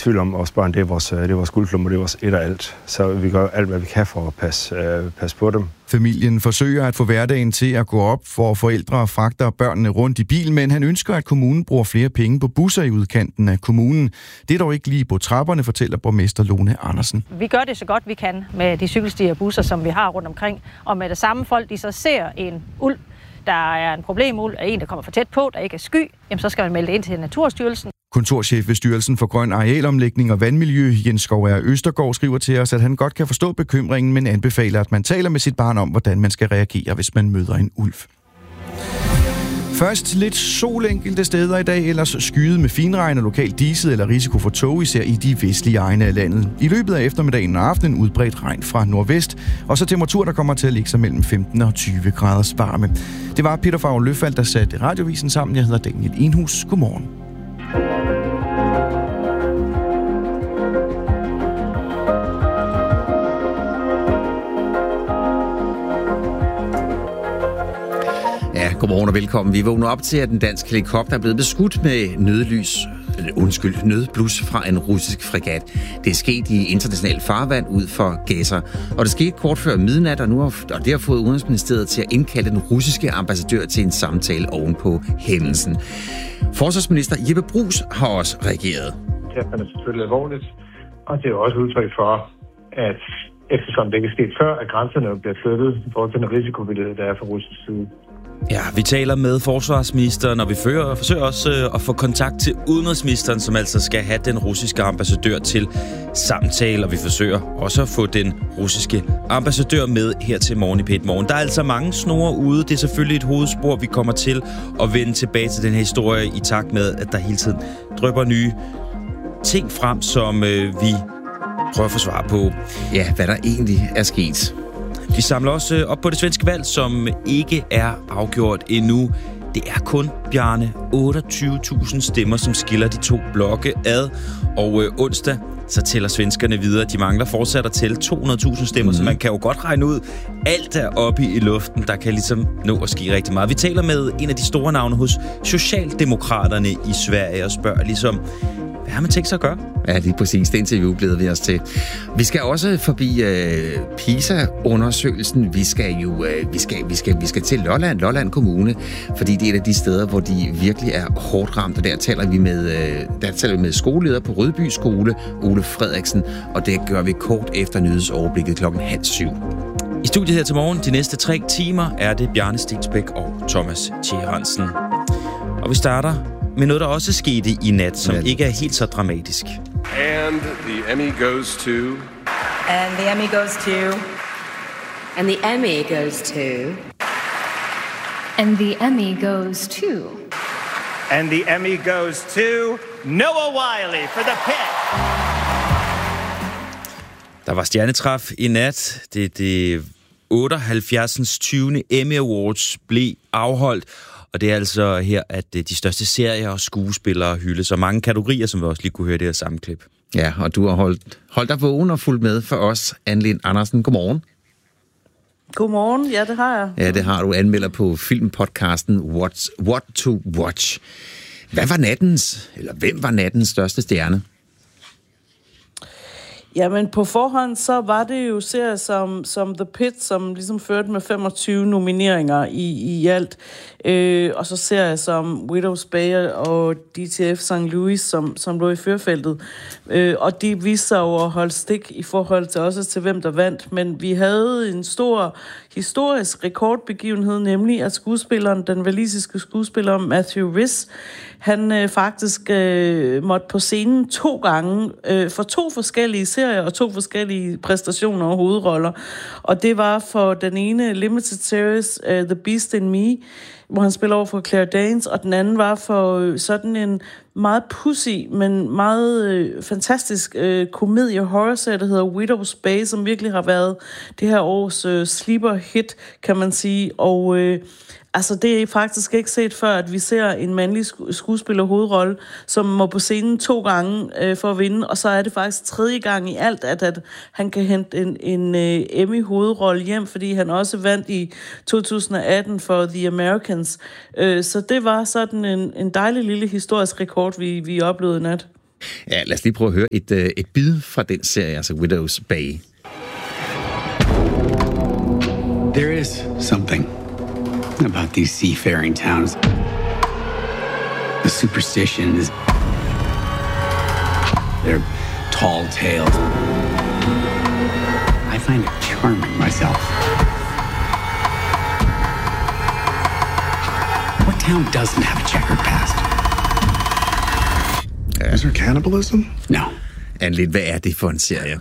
tvivl om, at vores børn, det er vores guldklumper, det er vores et og alt. Så vi gør alt, hvad vi kan for at passe på dem. Familien forsøger at få hverdagen til at gå op, for forældre fragter børnene rundt i bil, men han ønsker, at kommunen bruger flere penge på busser i udkanten af kommunen. Det er dog ikke lige på trapperne, fortæller borgmester Lone Andersen. Vi gør det så godt vi kan med de cykelstier og busser, som vi har rundt omkring, og med det samme folk, de så ser en ulv, der er en problemulv, en, der kommer for tæt på, der ikke er sky, jamen så skal man melde det ind til Naturstyrelsen. Kontorchef ved Styrelsen for Grøn Arealomlægning og Vandmiljø, Jens Skovær Østergaard, skriver til os, at han godt kan forstå bekymringen, men anbefaler, at man taler med sit barn om, hvordan man skal reagere, hvis man møder en ulv. Først lidt sol enkelte steder i dag, ellers skyet med finregn og lokalt diset eller risiko for tåge, især i de vestlige egne af landet. I løbet af eftermiddagen og aftenen udbredt regn fra nordvest, og så temperatur, der kommer til at ligge sig mellem 15 og 20 graders varme. Det var Peter Favre Løfald, der satte radiovisen sammen. Jeg hedder Daniel Enhus. Godmorgen. Godmorgen og velkommen. Vi vågner op til, at den danske helikopter er blevet beskudt med nødblus fra en russisk fregat. Det er sket i international farvand ud for Gaza, og det skete kort før midnat, og det har fået Udenrigsministeriet til at indkalde den russiske ambassadør til en samtale ovenpå hændelsen. Forsvarsminister Jeppe Bruus har også reageret. Det er selvfølgelig alvorligt, og det er også udtryk for, at eftersom det ikke er sket før, at grænserne bliver flyttet i forhold til den risikovillighed, der er fra russisk side. Ja, vi taler med forsvarsministeren, og vi forsøger også at få kontakt til udenrigsministeren, som altså skal have den russiske ambassadør til samtale, og vi forsøger også at få den russiske ambassadør med her til morgen i P1 Morgen. Der er altså mange snore ude. Det er selvfølgelig et hovedspor, vi kommer til at vende tilbage til den her historie i takt med, at der hele tiden drypper nye ting frem, som vi prøver at få svar på. Ja, hvad der egentlig er sket. Vi samler også op på det svenske valg, som ikke er afgjort endnu. Det er kun, Bjarne, 28.000 stemmer, som skiller de to blokke ad. Og onsdag, så tæller svenskerne videre. De mangler fortsat at tælle 200.000 stemmer, så man kan jo godt regne ud, alt er oppe i luften. Der kan ligesom nå at ske rigtig meget. Vi taler med en af de store navne hos Socialdemokraterne i Sverige og spørger ligesom, hvad har man tænkt sig at gøre? Ja, lige præcis. Det interview glæder vi os til. Vi skal også forbi PISA-undersøgelsen. Vi skal til Lolland Kommune, fordi det er et af de steder, hvor de virkelig er hårdt ramt. Og der taler vi med skoleleder på Rødby Skole, Ole Frederiksen, og det gør vi kort efter nyhedsoverblikket 6:30. I studiet her til morgen, de næste 3 timer, er det Bjarne Stensbæk og Thomas Tjeransen. Og vi starter med noget, der også skete i nat, som ikke er helt så dramatisk. And the Emmy goes to... And the Emmy goes to... And the Emmy goes to... And the Emmy goes to... And the Emmy goes to Noah Wiley for The Pit. Der var stjernetræf i nat. Det 78. 20. Emmy Awards blev afholdt. Og det er altså her, at de største serier og skuespillere hyldes, og mange kategorier, som vi også lige kunne høre det her samme klip. Ja, og du har holdt dig vågen og fulgt med for os, Anne-Lin Andersen. Godmorgen. Godmorgen, ja, det har jeg. Ja, det har du. Anmelder på filmpodcasten What to Watch. Hvem var nattens største stjerne? Jamen på forhånd, så var det jo serier som The Pit, som ligesom førte med 25 nomineringer i alt. Og så serier som Widow's Bay og DTF St. Louis, som lå i førfeltet. Og de viste sig jo at holde stik i forhold til også til hvem der vandt. Men vi havde en stor historisk rekordbegivenhed, nemlig at den walisiske skuespiller Matthew Rhys, han faktisk måtte på scenen 2 gange for 2 forskellige serier og 2 forskellige præstationer og hovedroller. Og det var for den ene limited series, The Beast in Me, hvor han spiller over for Claire Danes, og den anden var for sådan en meget pussy, men meget fantastisk komedie-horror-serie, der hedder Widow's Bay, som virkelig har været det her års sleeper-hit, kan man sige. Og altså, det er faktisk ikke set før, at vi ser en mandlig skuespiller hovedrolle, som må på scenen 2 gange for at vinde, og så er det faktisk 3. gang i alt, at han kan hente en Emmy-hovedrolle hjem, fordi han også vandt i 2018 for The Americans. Så det var sådan en dejlig lille historisk rekord, vi oplevede i nat. Ja, lad os lige prøve at høre et bid fra den serie, altså Widow's Bay. There is something about these seafaring towns. The superstition is their tall tales. I find it charming myself. What town doesn't have a checkered past? Is there cannibalism? No. Anne, hvad er det for en serie?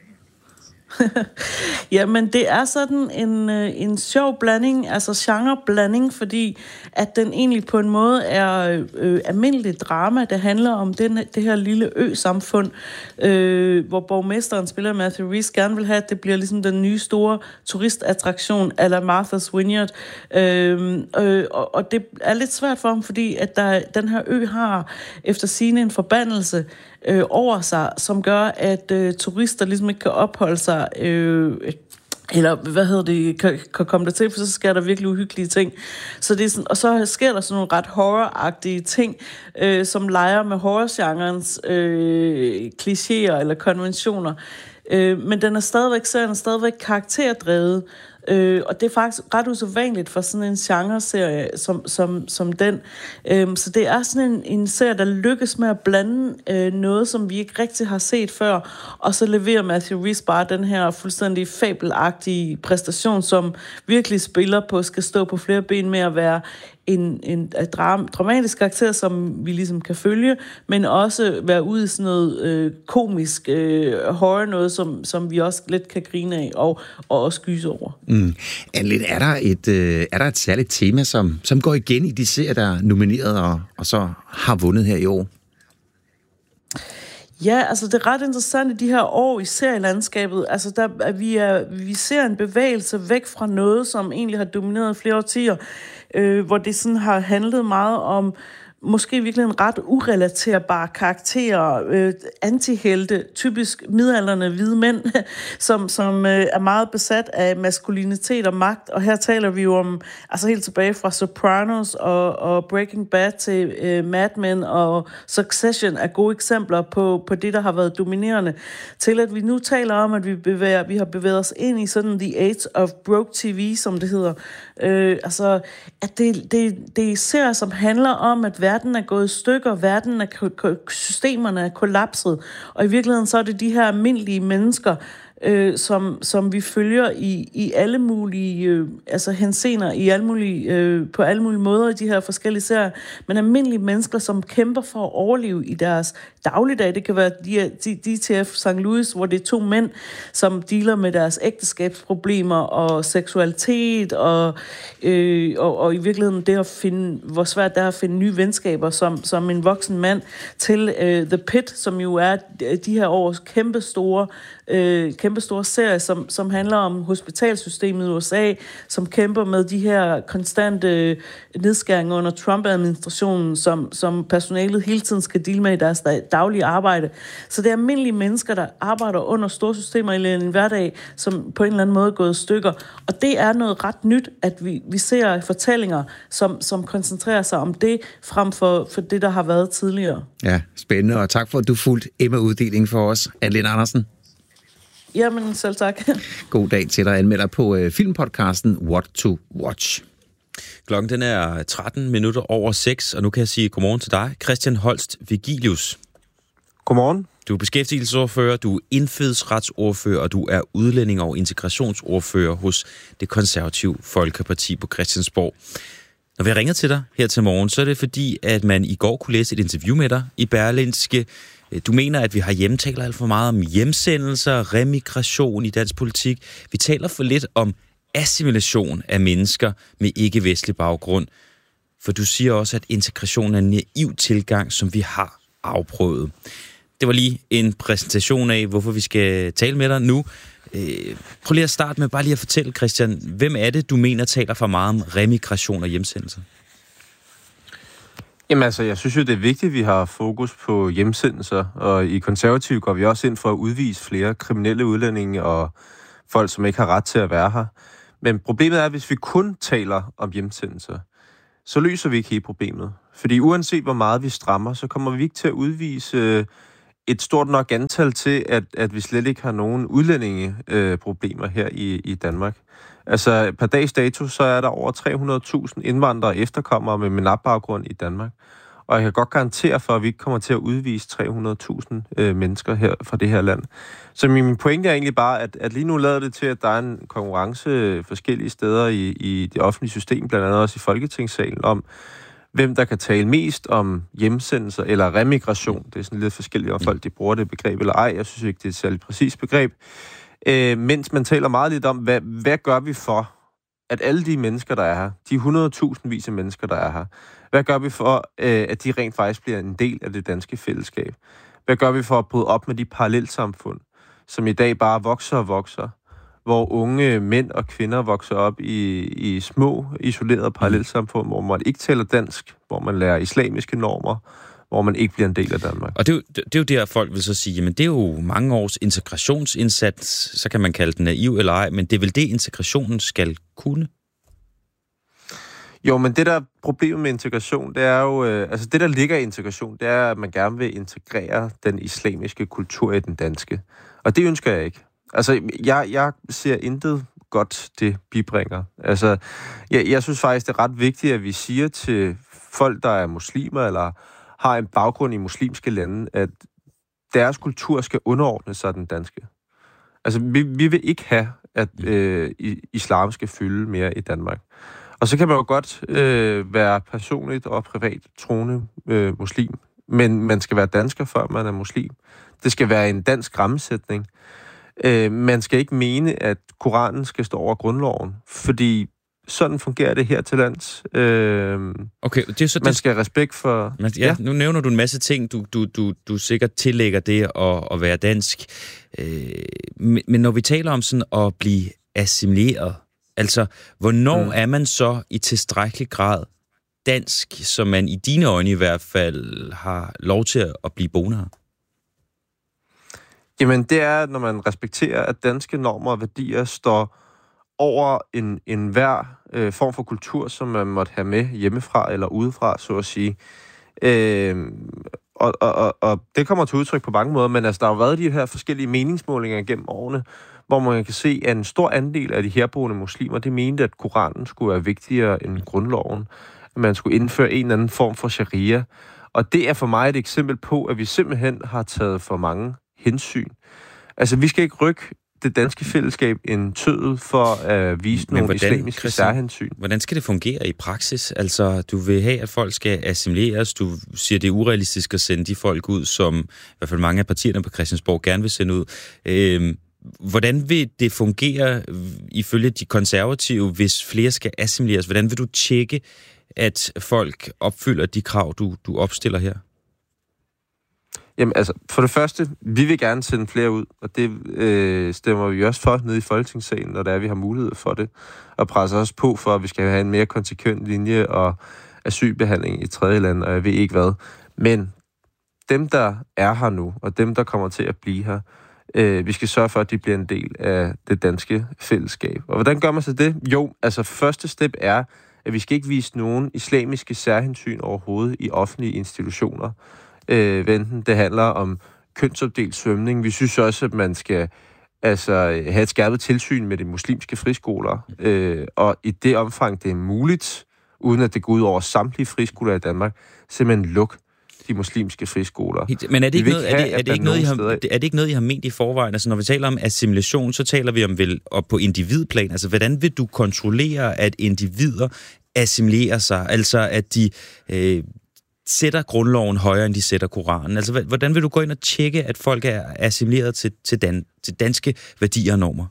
Jamen, det er sådan en sjov blanding, altså genreblanding, fordi at den egentlig på en måde er almindelig drama, der handler om det her lille ø-samfund, hvor borgmesteren spiller Matthew Rhys gerne vil have, at det bliver ligesom den nye store turistattraktion a la Martha's Vineyard. Og det er lidt svært for ham, fordi at den her ø har efter sigende en forbandelse over sig, som gør, at turister ligesom ikke kan opholde sig, eller kan komme der til, for så sker der virkelig uhyggelige ting. Så det er sådan, og så sker der sådan nogle ret horroragtige ting, som leger med horrorgenrens klichéer eller konventioner. Men den er stadigvæk karakterdrevet, og det er faktisk ret usædvanligt for sådan en genre-serie som den. Så det er sådan en serie, der lykkes med at blande noget, som vi ikke rigtig har set før, og så leverer Matthew Rhys bare den her fuldstændig fabelagtige præstation, som virkelig spiller på, skal stå på flere ben med at være en dramatisk karakter, som vi ligesom kan følge, men også være ude i sådan noget komisk horror, noget som vi også lidt kan grine af og også gyse over. Anne, er der et særligt tema, som går igen i de serier, der er nomineret og så har vundet her i år? Ja, altså det er ret interessant i de her år i serielandskabet. Altså vi ser en bevægelse væk fra noget, som egentlig har domineret flere årtier, hvor det sådan har handlet meget om måske virkelig en ret urelaterbare karakterer, antihelte, typisk midaldrende hvide mænd, som er meget besat af maskulinitet og magt. Og her taler vi jo om, altså helt tilbage fra Sopranos og Breaking Bad til Mad Men og Succession er gode eksempler på det, der har været dominerende, til at vi nu taler om, at vi har bevæget os ind i sådan the age of broke TV, som det hedder. Altså, at det er serier, som handler om, at verden er gået i stykker, systemerne er kollapset, og i virkeligheden så er det de her almindelige mennesker, som vi følger i alle mulige henseender, i alle mulige, på alle mulige måder i de her forskellige serier, men almindelige mennesker, som kæmper for at overleve i deres dagligdag. Det kan være DTF St. Louis, hvor det er 2 mænd, som dealer med deres ægteskabsproblemer og seksualitet, og i virkeligheden det at finde, hvor svært det er at finde nye venskaber som en voksen mand, til The Pit, som jo er de her års kæmpe store serie, som handler om hospitalsystemet i USA, som kæmper med de her konstante nedskæringer under Trump-administrationen, som personalet hele tiden skal deale med i deres daglige arbejde. Så det er almindelige mennesker, der arbejder under store systemer i en hverdag, som på en eller anden måde er gået i stykker. Og det er noget ret nyt, at vi ser fortællinger, som koncentrerer sig om det, frem for det, der har været tidligere. Ja, spændende, og tak for, at du fulgte Emma-uddelingen for os, Anne-Lene Andersen. Jamen, selv tak. God dag til dig, anmelder på filmpodcasten What to Watch. Klokken den er 6:13, og nu kan jeg sige godmorgen til dig, Christian Holst Vigilius. Godmorgen. Du er beskæftigelsesordfører, du er indfødsretsordfører, og du er udlænding- og integrationsordfører hos Det Konservative Folkeparti på Christiansborg. Når vi ringer til dig her til morgen, så er det fordi, at man i går kunne læse et interview med dig i Berlingske. Du mener, at vi har hjemtaler alt for meget om hjemsendelser, remigration i dansk politik. Vi taler for lidt om assimilation af mennesker med ikke-vestlig baggrund. For du siger også, at integration er en naiv tilgang, som vi har afprøvet. Det var lige en præsentation af, hvorfor vi skal tale med dig nu. Prøv lige at starte med bare lige at fortælle, Christian, hvem er det, du mener taler for meget om remigration og hjemsendelser? Jamen altså, jeg synes jo, det er vigtigt, at vi har fokus på hjemsendelser, og i Konservative går vi også ind for at udvise flere kriminelle udlændinge og folk, som ikke har ret til at være her. Men problemet er, at hvis vi kun taler om hjemsendelser, så løser vi ikke hele problemet. Fordi uanset hvor meget vi strammer, så kommer vi ikke til at udvise et stort nok antal til, at vi slet ikke har nogen udlændingeproblemer her i Danmark. Altså, per dags dato, så er der over 300.000 indvandrere og efterkommere med MENAPT-baggrund i Danmark. Og jeg kan godt garantere for, at vi ikke kommer til at udvise 300.000 mennesker her fra det her land. Så min pointe er egentlig bare, at lige nu lader det til, at der er en konkurrence forskellige steder i det offentlige system, blandt andet også i Folketingssalen, om hvem der kan tale mest om hjemsendelser eller remigration. Det er sådan lidt forskelligt, om folk de bruger det begreb eller ej. Jeg synes ikke, det er et særligt præcist begreb. Mens man taler meget lidt om, hvad gør vi for, at alle de mennesker, der er her, de 100.000 vis af mennesker, der er her, hvad gør vi for, at de rent faktisk bliver en del af det danske fællesskab? Hvad gør vi for at bryde op med de parallelsamfund, som i dag bare vokser og vokser, hvor unge mænd og kvinder vokser op i små, isolerede parallelsamfund, hvor man ikke taler dansk, hvor man lærer islamiske normer, hvor man ikke bliver en del af Danmark. Og det er jo der, folk vil så sige, jamen det er jo mange års integrationsindsats, så kan man kalde den naiv eller ej, men det er vel det, integrationen skal kunne? Jo, men det der problemet med integration, det er jo, altså det der ligger i integration, det er, at man gerne vil integrere den islamiske kultur i den danske. Og det ønsker jeg ikke. Altså, jeg ser intet godt, det bibringer. Altså, jeg synes faktisk, det er ret vigtigt, at vi siger til folk, der er muslimer, eller har en baggrund i muslimske lande, at deres kultur skal underordne sig den danske. Altså, vi vil ikke have, at islam skal fylde mere i Danmark. Og så kan man jo godt være personligt og privat troende muslim, men man skal være dansker, før man er muslim. Det skal være en dansk rammesætning. Man skal ikke mene, at Koranen skal stå over grundloven, fordi sådan fungerer det her til lands. Okay, det er så man skal have respekt for... Ja, nu nævner du en masse ting, du sikkert tillægger det at være dansk. Men når vi taler om sådan at blive assimileret, altså hvornår er man så i tilstrækkelig grad dansk, som man i dine øjne i hvert fald har lov til at blive boende her? Jamen, det er, når man respekterer, at danske normer og værdier står over enhver form for kultur, som man måtte have med hjemmefra eller udefra, så at sige. Og det kommer til udtryk på mange måder, men altså, der har jo været de her forskellige meningsmålinger gennem årene, hvor man kan se, at en stor andel af de herboende muslimer, de mente, at Koranen skulle være vigtigere end grundloven. At man skulle indføre en eller anden form for sharia. Og det er for mig et eksempel på, at vi simpelthen har taget for mange hensyn. Altså, vi skal ikke rykke det danske fællesskab en tøddel for at vise nogle islamiske særhensyn. Hvordan skal det fungere i praksis? Altså, du vil have, at folk skal assimileres. Du siger, det er urealistisk at sende de folk ud, som i hvert fald mange af partierne på Christiansborg gerne vil sende ud. Hvordan vil det fungere ifølge de konservative, hvis flere skal assimileres? Hvordan vil du tjekke, at folk opfylder de krav, du opstiller her? Jamen altså, for det første, vi vil gerne sende flere ud, og det stemmer vi også for nede i Folketingssalen, når vi har mulighed for det, og presser os på for, at vi skal have en mere konsekvent linje og asylbehandling i tredje land, og jeg ved ikke hvad. Men dem, der er her nu, og dem, der kommer til at blive her, vi skal sørge for, at de bliver en del af det danske fællesskab. Og hvordan gør man så det? Jo, altså første step er, at vi skal ikke vise nogen islamiske særhensyn overhovedet i offentlige institutioner. Enten det handler om kønsopdelt svømning. Vi synes også, at man skal have et skærpet tilsyn med de muslimske friskoler. Og i det omfang, det er muligt, uden at det går ud over samtlige friskoler i Danmark, simpelthen luk de muslimske friskoler. Men er det ikke noget, I har ment i forvejen? Altså, når vi taler om assimilation, så taler vi om vel op på individplan. Altså, hvordan vil du kontrollere, at individer assimilerer sig? Altså, at de sætter grundloven højere, end de sætter Koranen? Altså, hvordan vil du gå ind og tjekke, at folk er assimileret til danske værdier og normer?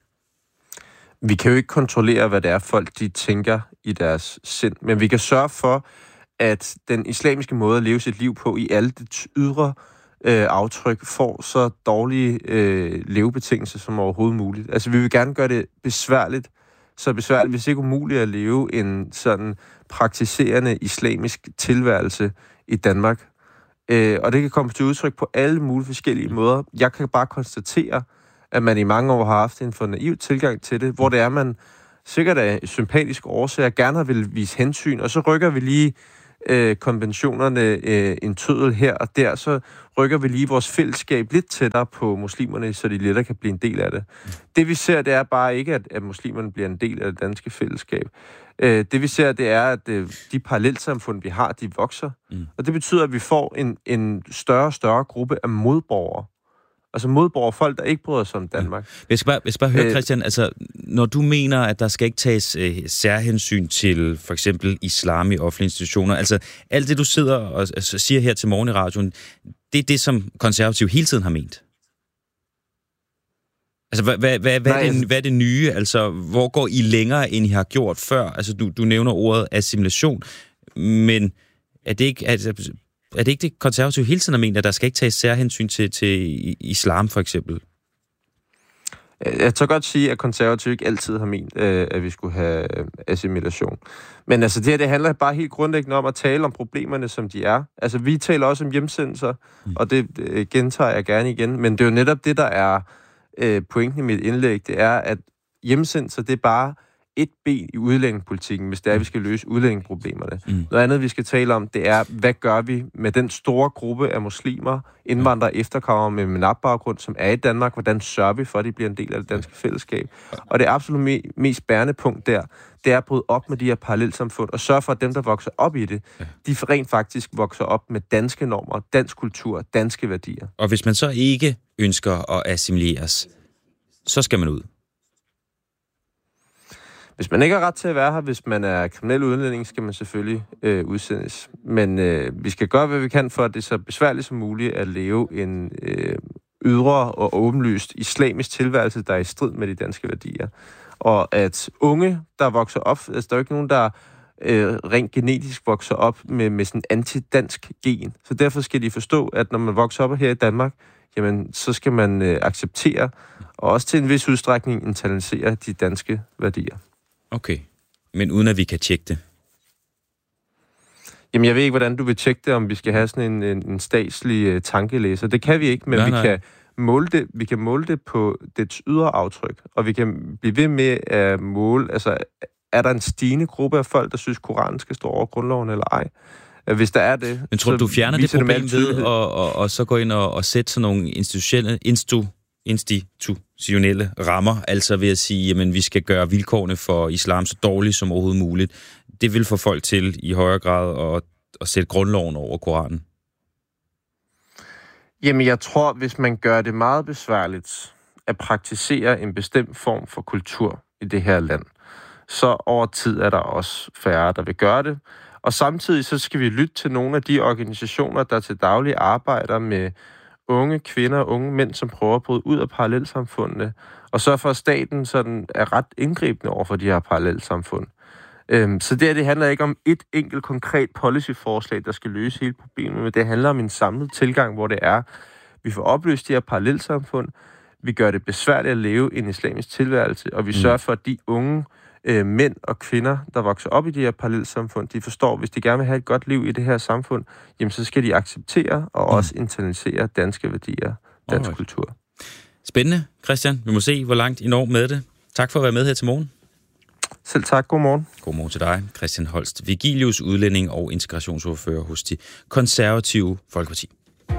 Vi kan jo ikke kontrollere, hvad det er, folk de tænker i deres sind, men vi kan sørge for, at den islamiske måde at leve sit liv på i alle det ydre aftryk får så dårlige levebetingelser som overhovedet muligt. Altså, vi vil gerne gøre det besværligt, hvis ikke umuligt at leve en sådan praktiserende islamisk tilværelse i Danmark. Og det kan komme til udtryk på alle mulige forskellige måder. Jeg kan bare konstatere, at man i mange år har haft en for naiv tilgang til det, hvor det er, man sikkert af sympatisk årsager gerne vil vise hensyn, og så rykker vi lige konventionerne en tøddel her og der, så rykker vi lige vores fællesskab lidt tættere på muslimerne, så de lettere kan blive en del af det. Det vi ser, det er bare ikke, at muslimerne bliver en del af det danske fællesskab. Det vi ser, det er, at de parallelsamfund, vi har, de vokser. Og det betyder, at vi får en større og større gruppe af modborgere. Altså modborgere, folk, der ikke bryder sig om Danmark. Jeg skal bare høre, Christian, altså, når du mener, at der skal ikke tages særhensyn til for eksempel islam i offentlige institutioner, altså alt det, du sidder og siger her til morgen i radioen, det er det, som konservative hele tiden har ment? Altså, hvad er det nye? Altså, hvor går I længere, end I har gjort før? Altså, du nævner ordet assimilation, men er det ikke det konservative hele tiden har ment, at der skal ikke tages særhensyn til islam, for eksempel? Jeg tør godt sige, at konservative ikke altid har ment, at vi skulle have assimilation. Men altså, det handler bare helt grundlæggende om at tale om problemerne, som de er. Altså, vi taler også om hjemsendelser, og det gentager jeg gerne igen. Men det er jo netop det, der er pointen i mit indlæg. Det er, at hjemsendelser, det er bare et ben i udlændingepolitikken, hvis det er, at vi skal løse udlændingeproblemerne. Noget andet, vi skal tale om, det er, hvad gør vi med den store gruppe af muslimer, indvandrere, efterkommere med MENAP-baggrund, som er i Danmark? Hvordan sørger vi for, at de bliver en del af det danske fællesskab? Og det absolut mest bærende punkt der, det er at bryde op med de her parallelsamfund, og sørge for, at dem, der vokser op i det, de rent faktisk vokser op med danske normer, dansk kultur, danske værdier. Og hvis man så ikke ønsker at assimileres, så skal man ud. Hvis man ikke har ret til at være her, hvis man er kriminel udlænding, skal man selvfølgelig udsendes. Men vi skal gøre, hvad vi kan for, at det er så besværligt som muligt at leve en ydre og åbenlyst islamisk tilværelse, der er i strid med de danske værdier. Og at unge, der vokser op, altså der er jo ikke nogen, der rent genetisk vokser op med sådan anti-dansk gen. Så derfor skal de forstå, at når man vokser op her i Danmark, jamen så skal man acceptere, og også til en vis udstrækning internalisere de danske værdier. Okay, men uden at vi kan tjekke det? Jamen, jeg ved ikke, hvordan du vil tjekke det, om vi skal have sådan en statslig tankelæser. Det kan vi ikke, men vi kan måle det på dets ydre aftryk, og vi kan blive ved med at måle, altså, er der en stigende gruppe af folk, der synes, Koranen skal stå over grundloven eller ej? Hvis der er det... Men tror du fjerner det problem ved og så gå ind og sætte sådan nogle institutionelle rammer, altså ved at sige, jamen vi skal gøre vilkårene for islam så dårlige som overhovedet muligt. Det vil få folk til i højere grad at sætte grundloven over Koranen. Jamen jeg tror, hvis man gør det meget besværligt at praktisere en bestemt form for kultur i det her land, så over tid er der også færre, der vil gøre det. Og samtidig så skal vi lytte til nogle af de organisationer, der til daglig arbejder med unge kvinder og unge mænd, som prøver at bryde ud af parallelsamfundene, og så for at staten sådan er ret indgribende over for de her parallelsamfund. Så det handler ikke om et enkelt konkret policyforslag, der skal løse hele problemet, men det handler om en samlet tilgang, hvor det er, vi får opløst de her parallelsamfund, vi gør det besværligt at leve en islamisk tilværelse, og vi sørger for, at de unge mænd og kvinder, der vokser op i de her parallelsamfund, de forstår, hvis de gerne vil have et godt liv i det her samfund, jamen så skal de acceptere og også internalisere danske værdier, dansk kultur. Spændende, Christian. Vi må se, hvor langt I når med det. Tak for at være med her til morgen. Selv tak. God morgen. God morgen til dig, Christian Holst Vigilius, udlænding og integrationsordfører hos de konservative Folkeparti.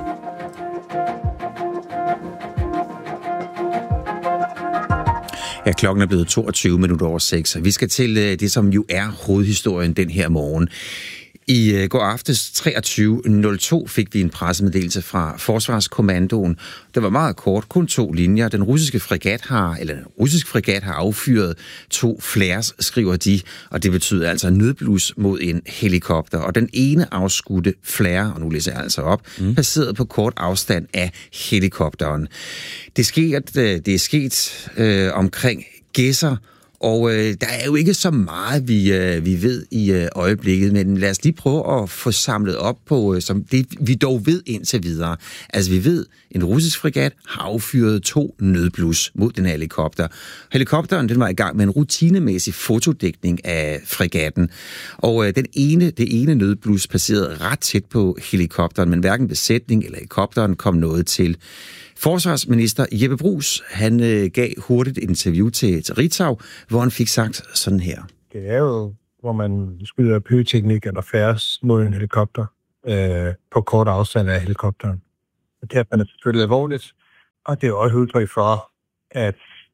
Ja, klokken er blevet 6:22, og vi skal til det, som jo er hovedhistorien den her morgen. I går aftes 23:02 fik vi en pressemeddelelse fra Forsvarskommandoen. Det var meget kort, kun 2 linjer. Den russiske fregat har affyret 2 flares, skriver de, og det betyder altså nødblus mod en helikopter. Og den ene afskudte flare, og nu læser jeg altså op, passeret på kort afstand af helikopteren. Det er sket omkring Gedser. Og der er jo ikke så meget, vi ved i øjeblikket, men lad os lige prøve at få samlet op på, som det vi dog ved indtil videre. Altså vi ved, en russisk fregat har affyret 2 nødblus mod den helikopter. Helikopteren den var i gang med en rutinemæssig fotodækning af fregatten, og det ene nødblus passerede ret tæt på helikopteren, men hverken besætning eller helikopteren kom noget til. Forsvarsminister Jeppe Bruus, han gav hurtigt et interview til Ritzau, hvor han fik sagt sådan her. Det er jo hvor man skyder pyroteknik eller færdes mod en helikopter på kort afstand af helikopteren. Og det er man selvfølgelig alvorligt, og det er også udtryk for, at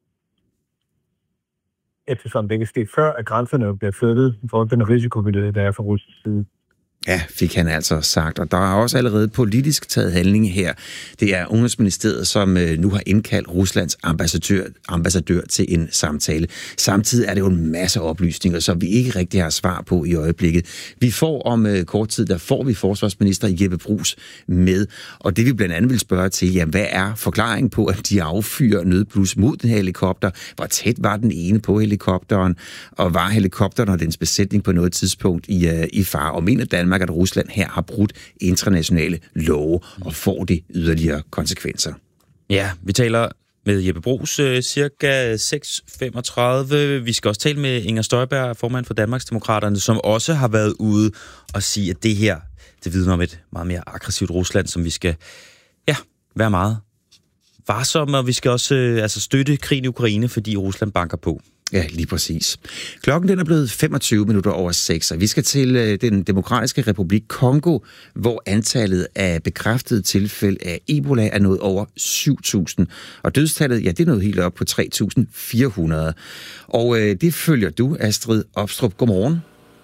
eftersom det ikke er sket før, at grænserne bliver flyttet i forhold til den risikobillede, der er fra russisk side. Ja, fik han altså sagt. Og der er også allerede politisk taget handling her. Det er Udenrigsministeriet, som nu har indkaldt Ruslands ambassadør til en samtale. Samtidig er det jo en masse oplysninger, som vi ikke rigtig har svar på i øjeblikket. Vi får om kort tid, der får vi forsvarsminister Jeppe Bruus med. Og det vi blandt andet vil spørge til, jamen, hvad er forklaringen på, at de affyrer nødblus mod den her helikopter? Hvor tæt var den ene på helikopteren? Og var helikopteren og dens besætning på noget tidspunkt i fare? Og mener Danmark, at Rusland her har brudt internationale love, og får det yderligere konsekvenser? Ja, vi taler med Jeppe Bruus cirka 6.35. Vi skal også tale med Inger Støjberg, formand for Danmarksdemokraterne, som også har været ude og sige, at det her, det vidner om et meget mere aggressivt Rusland, som vi skal være meget varsomme, og vi skal også støtte krigen i Ukraine, fordi Rusland banker på. Ja, lige præcis. Klokken den er blevet 25 minutter over 6, og vi skal til den demokratiske republik Kongo, hvor antallet af bekræftede tilfælde af Ebola er nået over 7.000. Og dødstallet, ja, det er nået helt op på 3.400. Og det følger du, Astrid Opstrup. Godmorgen.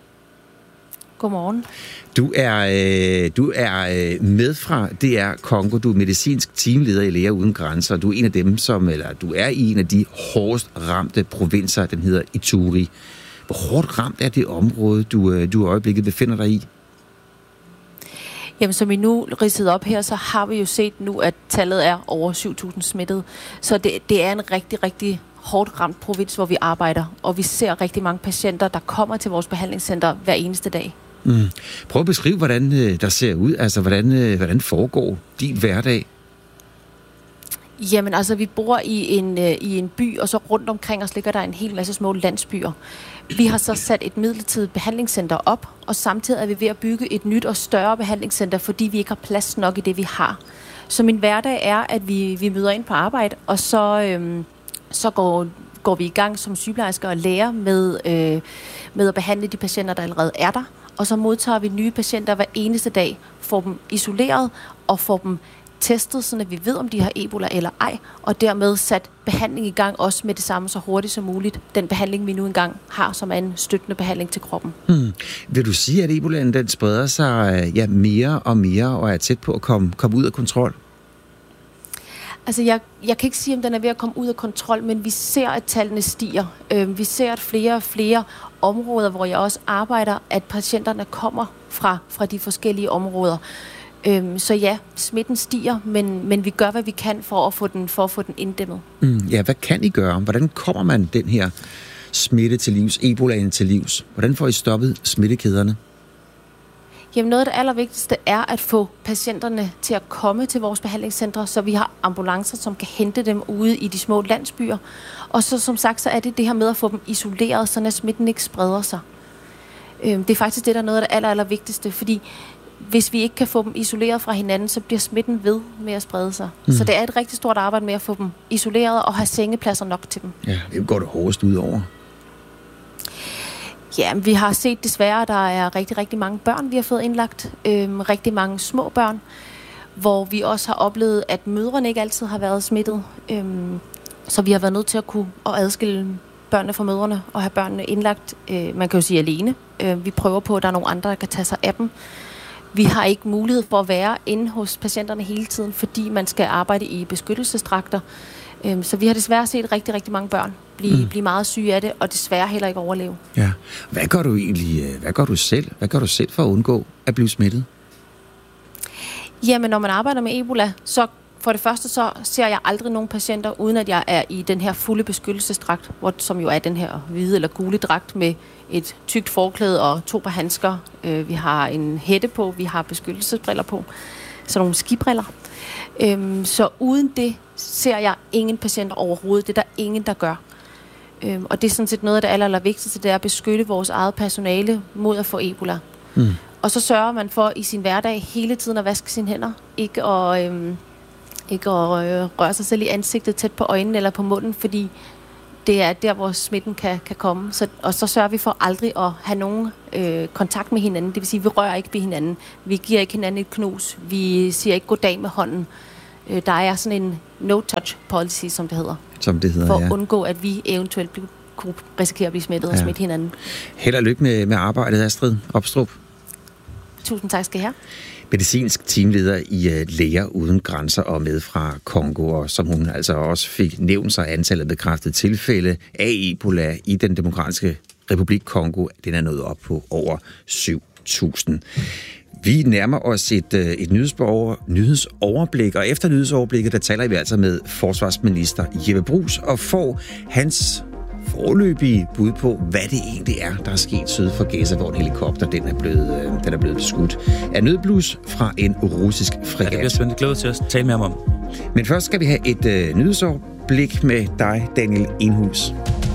Godmorgen. Du er med fra DR Kongo. Du er medicinsk teamleder i Læger Uden Grænser. Du er en af dem, du er i en af de hårdest ramte provinser, den hedder Ituri. Hvor hårdt ramt er det område, du i øjeblikket befinder dig i? Jamen, som I nu ridsede op her, så har vi jo set nu, at tallet er over 7.000 smittede. Så det er en rigtig, rigtig hårdt ramt provins, hvor vi arbejder. Og vi ser rigtig mange patienter, der kommer til vores behandlingscenter hver eneste dag. Prøv at beskrive, hvordan der ser ud. Altså, hvordan foregår din hverdag? Jamen, altså, vi bor i en by, og så rundt omkring os ligger der en hel masse små landsbyer. Vi har så sat et midlertidigt behandlingscenter op, og samtidig er vi ved at bygge et nyt og større behandlingscenter, fordi vi ikke har plads nok i det, vi har. Så min hverdag er, at vi møder ind på arbejde, og så går vi i gang som sygeplejersker og læger med at behandle de patienter, der allerede er der. Og så modtager vi nye patienter hver eneste dag, får dem isoleret og får dem testet, så vi ved, om de har Ebola eller ej, og dermed sat behandling i gang også med det samme så hurtigt som muligt. Den behandling, vi nu engang har, som er en støttende behandling til kroppen. Vil du sige, at Ebolaen den spreder sig mere og mere og er tæt på at komme ud af kontrol? Altså, jeg kan ikke sige, om den er ved at komme ud af kontrol, men vi ser, at tallene stiger. Vi ser, at flere og flere områder, hvor jeg også arbejder, at patienterne kommer fra de forskellige områder. Så ja, smitten stiger, men vi gør, hvad vi kan for at få den inddæmmet. Ja, hvad kan I gøre? Hvordan kommer man den her smitte til livs, Ebolaen til livs? Hvordan får I stoppet smittekæderne? Jamen, noget af det allervigtigste er at få patienterne til at komme til vores behandlingscentre, så vi har ambulancer, som kan hente dem ude i de små landsbyer. Og så som sagt, så er det her med at få dem isoleret, så smitten ikke spreder sig. Det er faktisk det, der er noget af det allervigtigste, fordi hvis vi ikke kan få dem isoleret fra hinanden, så bliver smitten ved med at sprede sig. Så det er et rigtig stort arbejde med at få dem isoleret og have sengepladser nok til dem. Ja, det går det hårdest ud over. Ja, vi har set desværre, at der er rigtig, rigtig mange børn, vi har fået indlagt. Rigtig mange små børn, hvor vi også har oplevet, at mødrene ikke altid har været smittet. Så vi har været nødt til at adskille børnene fra mødrene og have børnene indlagt, man kan jo sige alene. Vi prøver på, at der er nogle andre, der kan tage sig af dem. Vi har ikke mulighed for at være inde hos patienterne hele tiden, fordi man skal arbejde i beskyttelsesdragter. Så vi har desværre set rigtig, rigtig mange børn blive meget syge af det, og desværre heller ikke overleve. Ja. Hvad gør du egentlig? Hvad gør du selv? Hvad gør du selv for at undgå at blive smittet? Jamen, når man arbejder med Ebola, så for det første så ser jeg aldrig nogen patienter, uden at jeg er i den her fulde beskyttelsesdragt, som jo er den her hvide eller gule dragt med et tykt forklæde og 2 par handsker. Vi har en hætte på, vi har beskyttelsesbriller på, så nogle skibriller. Så uden det ser jeg ingen patienter overhovedet. Det er der ingen, der gør. Og det er sådan set noget af det allervigtigste, det er at beskytte vores eget personale mod at få Ebola. Og så sørger man for i sin hverdag hele tiden at vaske sine hænder. Ikke at røre sig selv i ansigtet tæt på øjnene eller på munden, fordi det er der, hvor smitten kan komme. Og så sørger vi for aldrig at have nogen kontakt med hinanden. Det vil sige, vi rører ikke ved hinanden. Vi giver ikke hinanden et knus. Vi siger ikke goddag med hånden. Der er sådan en no-touch policy, som det hedder. For at undgå, at vi eventuelt kunne risikere at blive smittet og smitte hinanden. Held og lykke med arbejdet, Astrid Opstrup. Tusind tak skal I have. Medicinsk teamleder i Læger Uden Grænser og med fra Kongo, og som hun altså også fik nævnt sig antallet af bekræftede tilfælde af Ebola i den demokratiske republik Kongo. Den er nået op på over 7.000. Vi nærmer os et nyhedsoverblik, og efter nyhedsoverblikket, der taler vi altså med forsvarsminister Jeppe Bruus og får hans foreløbige bud på, hvad det egentlig er, der er sket syd for Gaza, hvor en helikopter den er blevet beskudt af nødblus fra en russisk fregat. Ja, det bliver spændende. Glæder til at tale mere om. Men først skal vi have et nyhedsoverblik med dig, Daniel Enhus.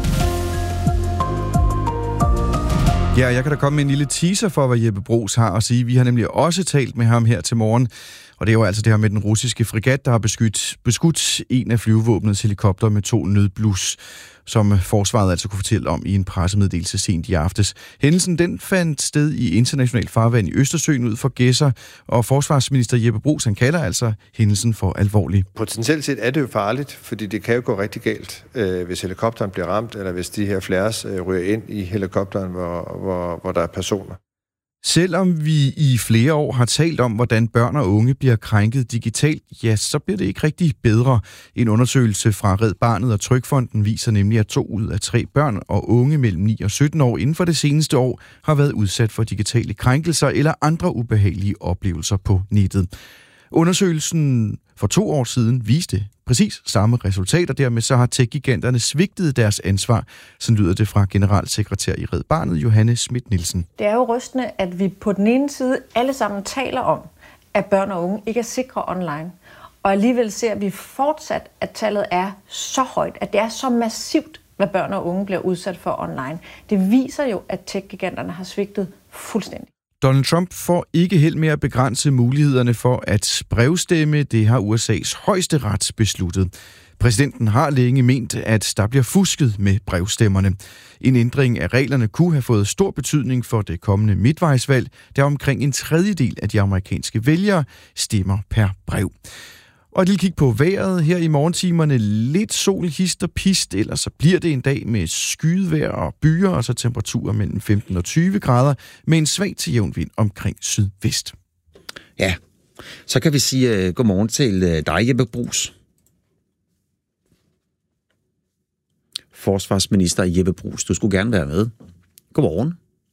Ja, jeg kan da komme med en lille teaser for, hvad Jeppe Bruus har at sige. Vi har nemlig også talt med ham her til morgen, og det er jo altså det her med den russiske fregat, der har beskudt en af flyvevåbnets helikopter med 2 nødblus, som forsvaret altså kunne fortælle om i en pressemeddelelse sent i aftes. Hændelsen den fandt sted i international farvand i Østersøen ud for Gedser, og forsvarsminister Jeppe Bruus, han kalder altså hændelsen for alvorlig. Potentielt set er det jo farligt, fordi det kan jo gå rigtig galt, hvis helikopteren bliver ramt, eller hvis de her flares ryger ind i helikopteren, hvor der er personer. Selvom vi i flere år har talt om, hvordan børn og unge bliver krænket digitalt, ja, så bliver det ikke rigtig bedre. En undersøgelse fra Red Barnet og Trygfonden viser nemlig, at 2 ud af 3 børn og unge mellem 9 og 17 år inden for det seneste år har været udsat for digitale krænkelser eller andre ubehagelige oplevelser på nettet. Undersøgelsen for 2 år siden viste præcis samme resultater. Dermed så har tech-giganterne svigtet deres ansvar. Sådan lyder det fra generalsekretær i Red Barnet, Johanne Schmidt-Nielsen. Det er jo rystende, at vi på den ene side alle sammen taler om, at børn og unge ikke er sikre online. Og alligevel ser vi fortsat, at tallet er så højt, at det er så massivt, hvad børn og unge bliver udsat for online. Det viser jo, at tech-giganterne har svigtet fuldstændig. Donald Trump får ikke held med at begrænse mulighederne for at brevstemme. Det har USA's højesteret besluttet. Præsidenten har længe ment, at der bliver fusket med brevstemmerne. En ændring af reglerne kunne have fået stor betydning for det kommende midtvejsvalg, der omkring 1/3 af de amerikanske vælgere stemmer per brev. Og et lille kig på vejret her i morgentimerne. Lidt sol, hist og pist, ellers så bliver det en dag med skydevejr og byer, og så temperaturer mellem 15 og 20 grader, med en svag til jævn vind omkring sydvest. Ja, så kan vi sige godmorgen til dig, Jeppe Bruus. Forsvarsminister Jeppe Bruus, du skulle gerne være med. Godmorgen.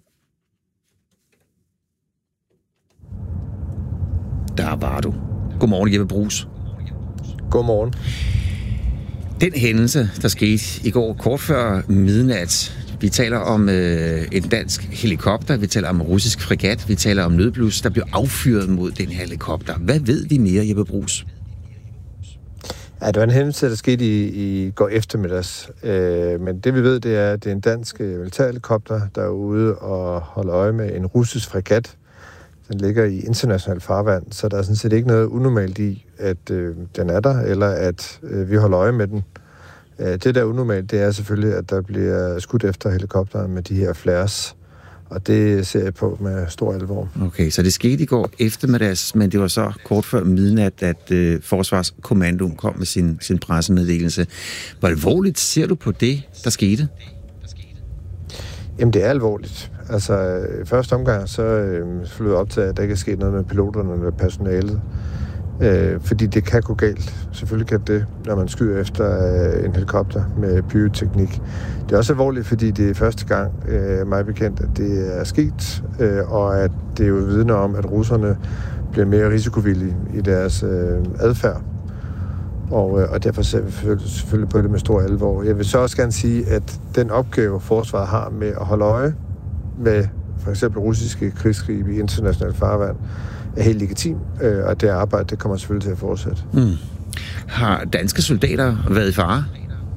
Der var du. Godmorgen, Jeppe Bruus. Godmorgen. Den hændelse, der skete i går kort før midnat, vi taler om en dansk helikopter, vi taler om en russisk fregat, vi taler om nødblus, der blev affyret mod den her helikopter. Hvad ved vi mere, Jeppe Bruus? Ja, det var en hændelse, der skete i går eftermiddags. Men det vi ved, det er, at det er en dansk militærhelikopter, der er ude og holder øje med en russisk fregat. Den ligger i international farvand, så der er sådan set ikke noget unormalt i, at den er der, eller at vi holder øje med den. Det, der er unormalt, det er selvfølgelig, at der bliver skudt efter helikopteren med de her flares, og det ser jeg på med stor alvor. Okay, så det skete i går eftermiddags, men det var så kort før midnat, at Forsvarskommandoen kom med sin pressemeddelelse. Hvor alvorligt ser du på det, der skete? Jamen, det er alvorligt. Altså, i første omgang, så flyder op til, at der ikke er sket noget med piloterne eller personalet. Fordi det kan gå galt. Selvfølgelig kan det, når man skyder efter en helikopter med pyroteknik. Det er også alvorligt, fordi det er første gang, mig bekendt, at det er sket, og at det jo vidner om, at russerne bliver mere risikovillige i deres adfærd. Og derfor ser vi selvfølgelig på det med stor alvor. Jeg vil så også gerne sige, at den opgave, forsvaret har med at holde øje med for eksempel russiske krigsskibe i international farvand, er helt legitim, og det arbejde, det kommer selvfølgelig til at fortsætte. Har danske soldater været i fare?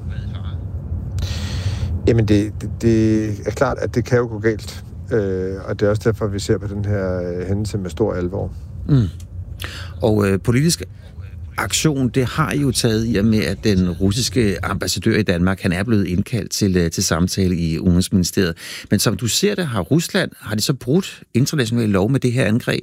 Jamen, det er klart, at det kan jo gå galt, og det er også derfor, vi ser på den her hændelse med stor alvor. Og politisk aktion, det har jo taget i og med, at den russiske ambassadør i Danmark, han er blevet indkaldt til samtale i Udenrigsministeriet. Men som du ser det, har de så brudt international lov med det her angreb?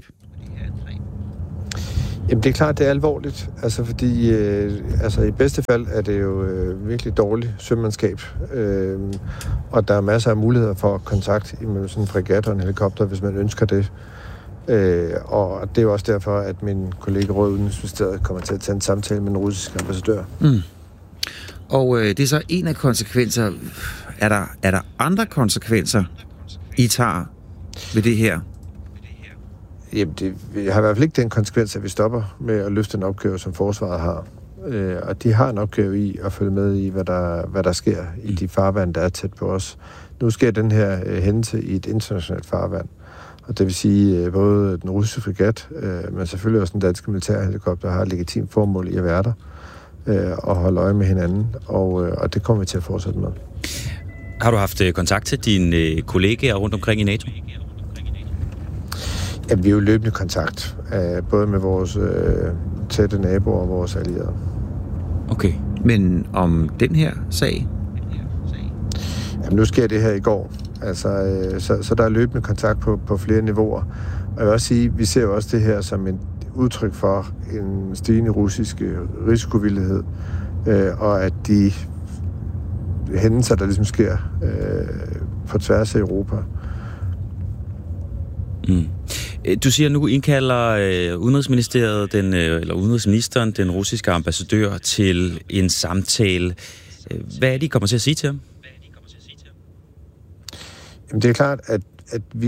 Jamen det er klart, det er alvorligt, altså fordi i bedste fald er det jo virkelig dårligt sømandskab, og der er masser af muligheder for kontakt imellem sådan en fregat og en helikopter, hvis man ønsker det. Og det er jo også derfor, at min kollega Råd Udenrigsministeriet kommer til at tage en samtale med den russiske ambassadør. Mm. Og det er så en af konsekvenser. Er der andre konsekvenser, I tager ved det her? Jamen, det har i hvert fald ikke den konsekvens, at vi stopper med at løfte en opgave, som forsvaret har. Og de har en opgave i at følge med i, hvad der sker i de farvand, der er tæt på os. Nu sker den her hændelse i et internationalt farvand. Og det vil sige, både den russiske fregat, men selvfølgelig også den danske militærhelikopter, har et legitimt formål i at være der og holde øje med hinanden. Og det kommer vi til at fortsætte med. Har du haft kontakt til dine kollegaer rundt omkring i NATO? Ja, vi er jo løbende kontakt, både med vores tætte naboer og vores allierede. Okay, men om den her sag? Jamen, nu sker det her i går. Altså, så der er løbende kontakt på flere niveauer. Og jeg vil også sige, vi ser jo også det her som et udtryk for en stigende russisk risikovillighed, og at de hændelser, der ligesom sker på tværs af Europa. Mm. Du siger nu, indkalder Udenrigsministeriet, eller Udenrigsministeren, den russiske ambassadør, til en samtale. Hvad er de kommer til at sige til ham? Jamen, det er klart, at vi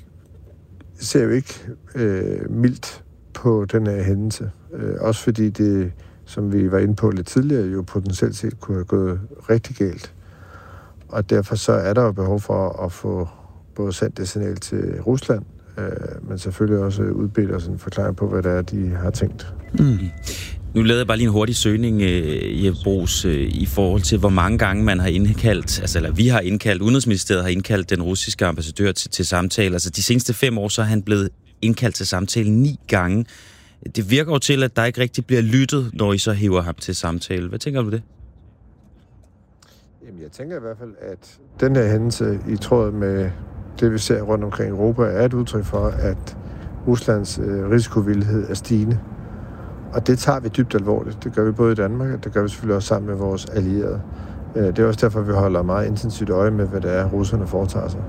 ser jo ikke mildt på den her hændelse. Også fordi det, som vi var inde på lidt tidligere, jo potentielt set kunne have gået rigtig galt. Og derfor så er der jo behov for at få både sendt det signal til Rusland, men selvfølgelig også udbedt os en forklaring på, hvad det er, de har tænkt. Mm. Nu lavede jeg bare lige en hurtig søgning, Jeppe Bruus, i forhold til, hvor mange gange man har indkaldt, eller vi har indkaldt, Udenrigsministeriet har indkaldt den russiske ambassadør til samtale. Altså de seneste 5 år, så er han blevet indkaldt til samtale 9 gange. Det virker jo til, at der ikke rigtig bliver lyttet, når I så hiver ham til samtale. Hvad tænker du det? Jamen, jeg tænker i hvert fald, at den her hændelse i tråd med det, vi ser rundt omkring Europa, er et udtryk for, at Ruslands risikovillighed er stigende. Og det tager vi dybt alvorligt. Det gør vi både i Danmark, og det gør vi selvfølgelig også sammen med vores allierede. Det er også derfor, vi holder meget intensivt øje med, hvad det er, russerne foretager sig.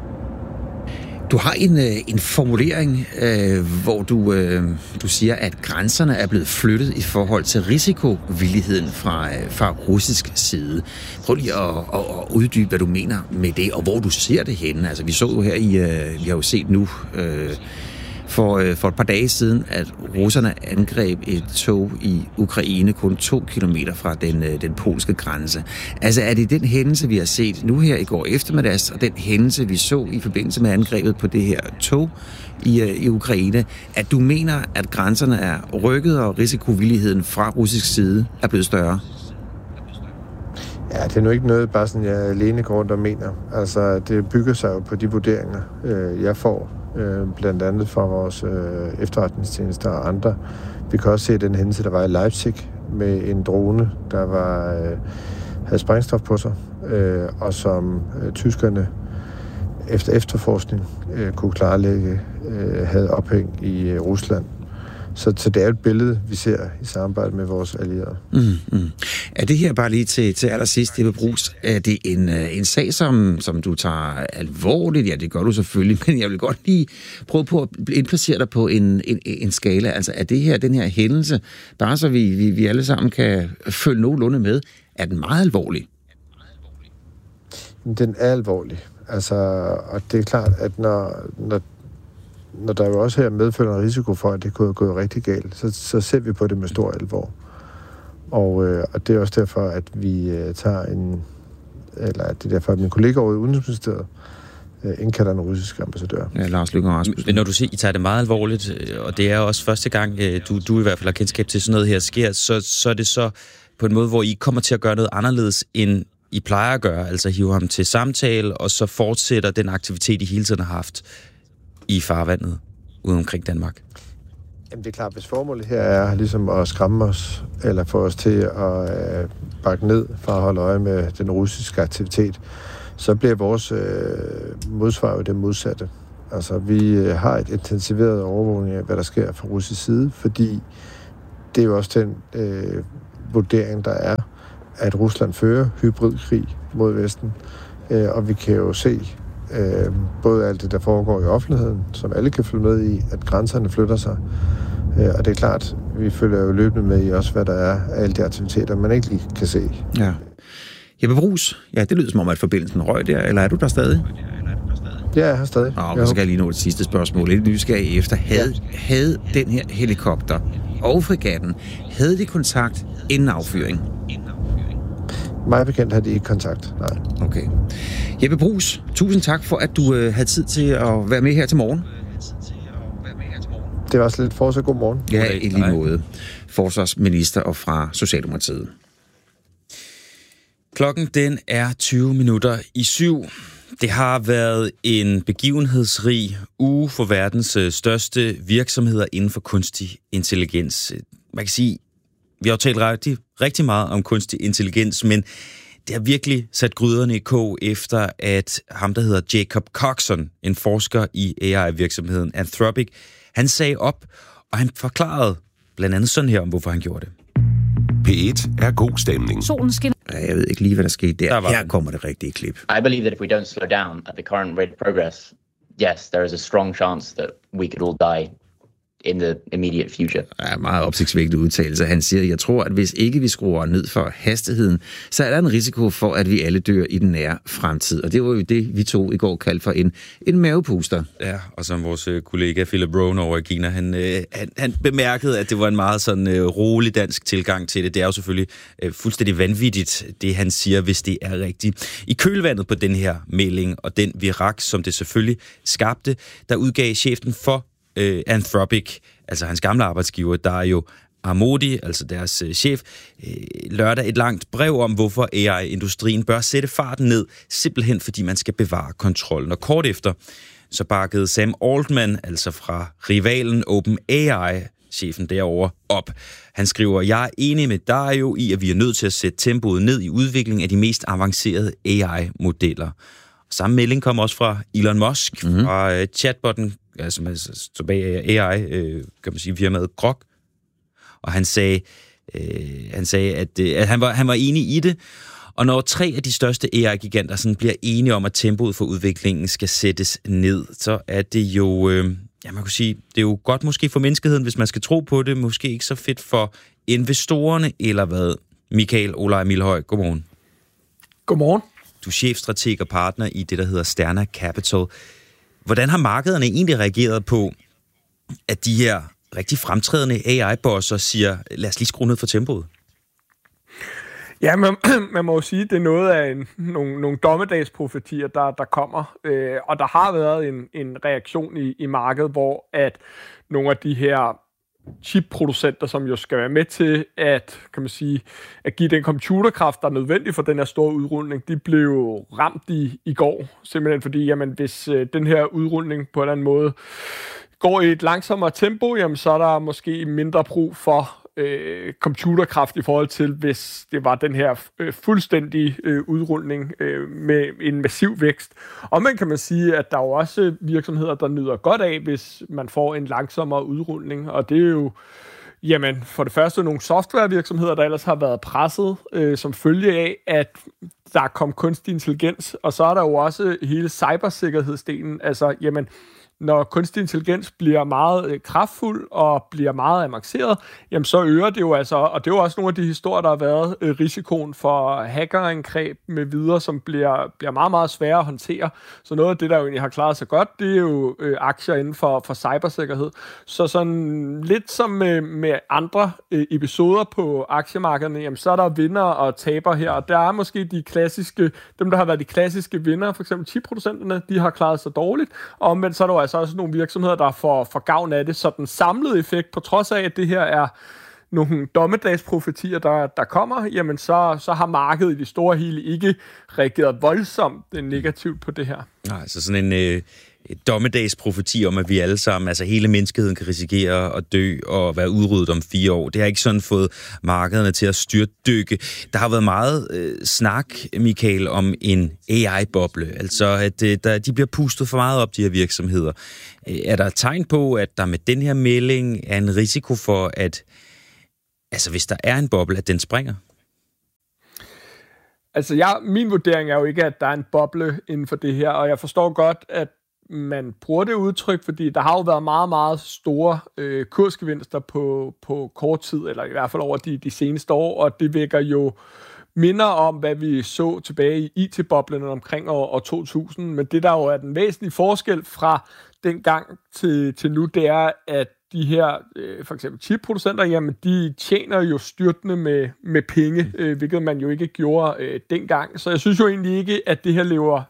Du har en formulering, hvor du siger, at grænserne er blevet flyttet i forhold til risikovilligheden fra russisk side. Prøv lige at uddybe, hvad du mener med det, og hvor du ser det henne. Altså, vi så jo her vi har jo set nu for et par dage siden, at russerne angreb et tog i Ukraine kun 2 kilometer fra den polske grænse. Altså er det den hændelse, vi har set nu her i går eftermiddags, og den hændelse, vi så i forbindelse med angrebet på det her tog i Ukraine, at du mener, at grænserne er rykket, og risikovilligheden fra russisk side er blevet større? Ja, det er nu ikke noget, bare sådan, jeg alene går rundt og mener. Altså, det bygger sig jo på de vurderinger, jeg får, blandt andet fra vores efterretningstjenester og andre. Vi kan også se den hændelse, der var i Leipzig med en drone, der havde sprængstof på sig, og som tyskerne efter efterforskning kunne klarlægge, havde ophæng i Rusland. Så det er et billede, vi ser i samarbejde med vores allierede. Er det her bare lige til allersidst, Jeppe Bruus, er det en sag, som du tager alvorligt? Ja, det gør du selvfølgelig, men jeg vil godt lige prøve på at indplacere dig på en skala. Altså, er det her, den her hændelse, bare så vi alle sammen kan følge nogenlunde med, er den meget alvorlig? Den er alvorlig. Altså, og det er klart, at når der jo også her medfølger en risiko for, at det kunne have gået rigtig galt, så ser vi på det med stor alvor. Og det er også derfor, at vi tager det er derfor, at min kollega over i Udenrigsministeriet indkalder en russisk ambassadør. Ja, Lars Løkke Rasmussen. Men når du siger, I tager det meget alvorligt, og det er også første gang, du i hvert fald har kendskab til sådan noget her sker, så er det så på en måde, hvor I kommer til at gøre noget anderledes, end I plejer at gøre, altså hive ham til samtale, og så fortsætter den aktivitet, I hele tiden har haft i farvandet ude omkring Danmark? Jamen det er klart, hvis formålet her er ligesom at skræmme os, eller få os til at bakke ned for at holde øje med den russiske aktivitet, så bliver vores modsvar jo det modsatte. Altså vi har et intensiveret overvågning af, hvad der sker fra russisk side, fordi det er jo også den vurdering, der er, at Rusland fører hybridkrig mod Vesten, og vi kan jo se både alt det, der foregår i offentligheden, som alle kan følge med i, at grænserne flytter sig. Og det er klart, vi følger jo løbende med i også, hvad der er af alle de aktiviteter, man ikke lige kan se. Ja. Jeppe Bruus, ja, det lyder som om, at forbindelsen røg der, eller er du der stadig? Ja, jeg er stadig. Så skal jeg lige nå et sidste spørgsmål. Lidt nysgerrig efter. Havde den her helikopter og fregatten, havde de kontakt inden affyring? Mig bekendt havde de ikke kontakt, nej. Okay. Jeppe Bruus, tusind tak for, at du havde tid til at være med her til morgen. Det var også lidt fortsat god morgen. Ja, i lige måde. Forsvarsminister og fra Socialdemokratiet. Klokken den er 20:20. Det har været en begivenhedsrig uge for verdens største virksomheder inden for kunstig intelligens. Man kan sige, vi har jo talt rigtig meget om kunstig intelligens, men det har virkelig sat gryderne i kog efter, at ham, der hedder Jacob Coxon, en forsker i AI-virksomheden Anthropic, han sagde op, og han forklarede blandt andet sådan her om, hvorfor han gjorde det. P1 er god stemning. Solen skinner. Jeg ved ikke lige, hvad der skete der. Her kommer det rigtige klip. I believe that if we don't slow down at the current rate of progress, yes, there is a strong chance that we could all die in the immediate future. Ja, meget opsigtsvækkende udtalelse. Han siger, jeg tror, at hvis ikke vi skruer ned for hastigheden, så er der en risiko for, at vi alle dør i den nære fremtid. Og det var jo det, vi to i går kaldte for en mavepuster. Ja, og som vores kollega Philip Rohn over i Kina, han bemærkede, at det var en meget sådan rolig dansk tilgang til det. Det er jo selvfølgelig fuldstændig vanvittigt, det han siger, hvis det er rigtigt. I kølvandet på den her melding og den virak, som det selvfølgelig skabte, der udgav chefen for Anthropic, altså hans gamle arbejdsgiver, der er jo Armodi, altså deres chef, lørdag et langt brev om, hvorfor AI-industrien bør sætte farten ned, simpelthen fordi man skal bevare kontrollen. Og kort efter, så bakkede Sam Altman, altså fra rivalen OpenAI, chefen derovre, op. Han skriver, jeg er enig med Dario i, at vi er nødt til at sætte tempoet ned i udviklingen af de mest avancerede AI-modeller. Samme melding kom også fra Elon Musk, fra chatbotten, som står bag AI, kan man sige, firmaet Grok. Og han sagde, at han var enig i det. Og når 3 af de største AI-giganter sådan bliver enige om, at tempoet for udviklingen skal sættes ned, så er det jo, man kunne sige, det er jo godt måske for menneskeheden, hvis man skal tro på det. Måske ikke så fedt for investorerne, eller hvad? Michael Olaj Milhøj, godmorgen. Godmorgen. Du er chefstrateg og partner i det, der hedder Sterna Capital. Hvordan har markederne egentlig reageret på, at de her rigtig fremtrædende AI-bosser siger, lad os lige skrue ned for tempoet? Ja, man må jo sige, at det er noget af nogle dommedagsprofetier, der kommer. Og der har været en reaktion i markedet, hvor at nogle af de her chipproducenter, som jo skal være med til at, kan man sige, at give den computerkraft, der er nødvendig for den her store udrulning, de blev ramt i går. Simpelthen fordi, jamen, hvis den her udrulning på en eller anden måde går i et langsommere tempo, jamen, så er der måske mindre brug for computerkraft i forhold til, hvis det var den her fuldstændige udrulning med en massiv vækst. Og man kan sige, at der er jo også virksomheder, der nyder godt af, hvis man får en langsommere udrulning. Og det er jo, jamen, for det første nogle softwarevirksomheder, der ellers har været presset som følge af, at der kom kunstig intelligens. Og så er der jo også hele cybersikkerhedsdelen. Altså, jamen, når kunstig intelligens bliver meget kraftfuld og bliver meget avanceret, jamen så øger det jo altså, og det er jo også nogle af de historier, der har været, risikoen for hackerangreb med videre, som bliver meget, meget svære at håndtere. Så noget af det, der jo egentlig har klaret sig godt, det er jo aktier inden for cybersikkerhed. Så sådan lidt som med andre episoder på aktiemarkederne, jamen så er der vinder og taber her, og der er måske dem, der har været de klassiske vinder, for eksempel chipproducenterne, de har klaret sig dårligt, og omvendt så er der altså også nogle virksomheder, der får gavn af det. Så den samlede effekt, på trods af, at det her er nogle dommedagsprofetier, der kommer, jamen så har markedet i det store hele ikke reageret voldsomt negativt på det her. Nej, så sådan dommedagsprofeti om, at vi alle sammen, altså hele menneskeheden, kan risikere at dø og være udryddet om 4 år. Det har ikke sådan fået markederne til at styrtdykke. Der har været meget snak, Michael, om en AI-boble, altså at de bliver pustet for meget op, de her virksomheder. Er der tegn på, at der med den her melding er en risiko for, at altså hvis der er en boble, at den springer? Altså min vurdering er jo ikke, at der er en boble inden for det her, og jeg forstår godt, at man bruger det udtryk, fordi der har jo været meget, meget store kursgevinster på kort tid, eller i hvert fald over de seneste år, og det vækker jo minder om, hvad vi så tilbage i IT-boblen omkring år 2000, men det der jo er den væsentlige forskel fra den gang til nu, det er, at de her, for eksempel chipproducenter, jamen de tjener jo styrtende med penge, hvilket man jo ikke gjorde dengang. Så jeg synes jo egentlig ikke, at det her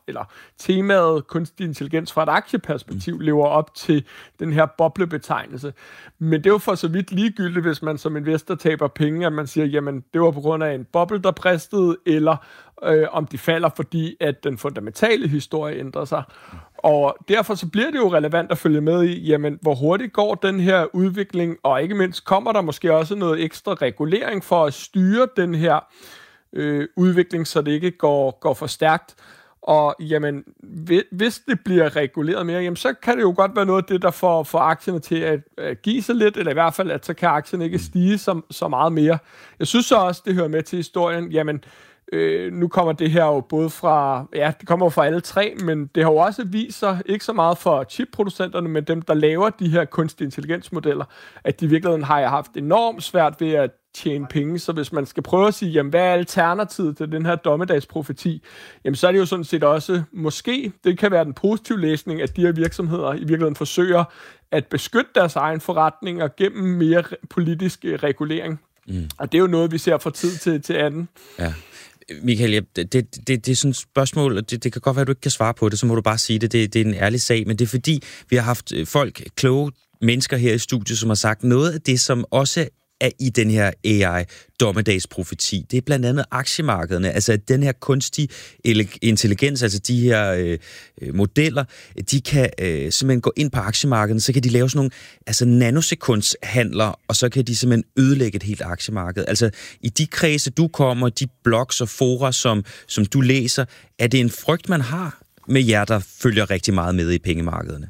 temaet kunstig intelligens fra et aktieperspektiv lever op til den her boblebetegnelse. Men det er jo for så vidt ligegyldigt, hvis man som investor taber penge, at man siger, jamen det var på grund af en boble, der bristede, eller om de falder, fordi at den fundamentale historie ændrer sig. Og derfor så bliver det jo relevant at følge med i, jamen, hvor hurtigt går den her udvikling, og ikke mindst kommer der måske også noget ekstra regulering for at styre den her udvikling, så det ikke går for stærkt. Og jamen, hvis det bliver reguleret mere, jamen, så kan det jo godt være noget af det, der får aktierne til at give sig lidt, eller i hvert fald, at så kan aktierne ikke stige så meget mere. Jeg synes så også, det hører med til historien, jamen, nu kommer det her jo både fra, det kommer jo fra alle tre, men det har jo også vist sig, ikke så meget for chipproducenterne, men dem, der laver de her kunstig intelligensmodeller, at de i virkeligheden har haft enormt svært ved at tjene penge. Så hvis man skal prøve at sige, jamen, hvad er alternativet til den her dommedagsprofeti, jamen, så er det jo sådan set også, måske, det kan være den positive læsning, at de her virksomheder i virkeligheden forsøger at beskytte deres egen forretninger gennem mere politisk regulering. Og det er jo noget, vi ser fra tid til anden. Ja. Michael, det er sådan et spørgsmål, og det kan godt være, at du ikke kan svare på det, så må du bare sige det. Det er en ærlig sag, men det er fordi, vi har haft kloge mennesker her i studiet, som har sagt noget af det, som også er i den her AI-dommedagsprofeti. Det er blandt andet aktiemarkederne, altså at den her kunstig intelligens, altså de her modeller, de kan simpelthen gå ind på aktiemarkedet, så kan de lave sådan nogle nanosekundshandler, og så kan de simpelthen ødelægge et helt aktiemarked. Altså i de kredse, du kommer, de blogs og fora, som du læser, er det en frygt, man har med jer, der følger rigtig meget med i pengemarkederne?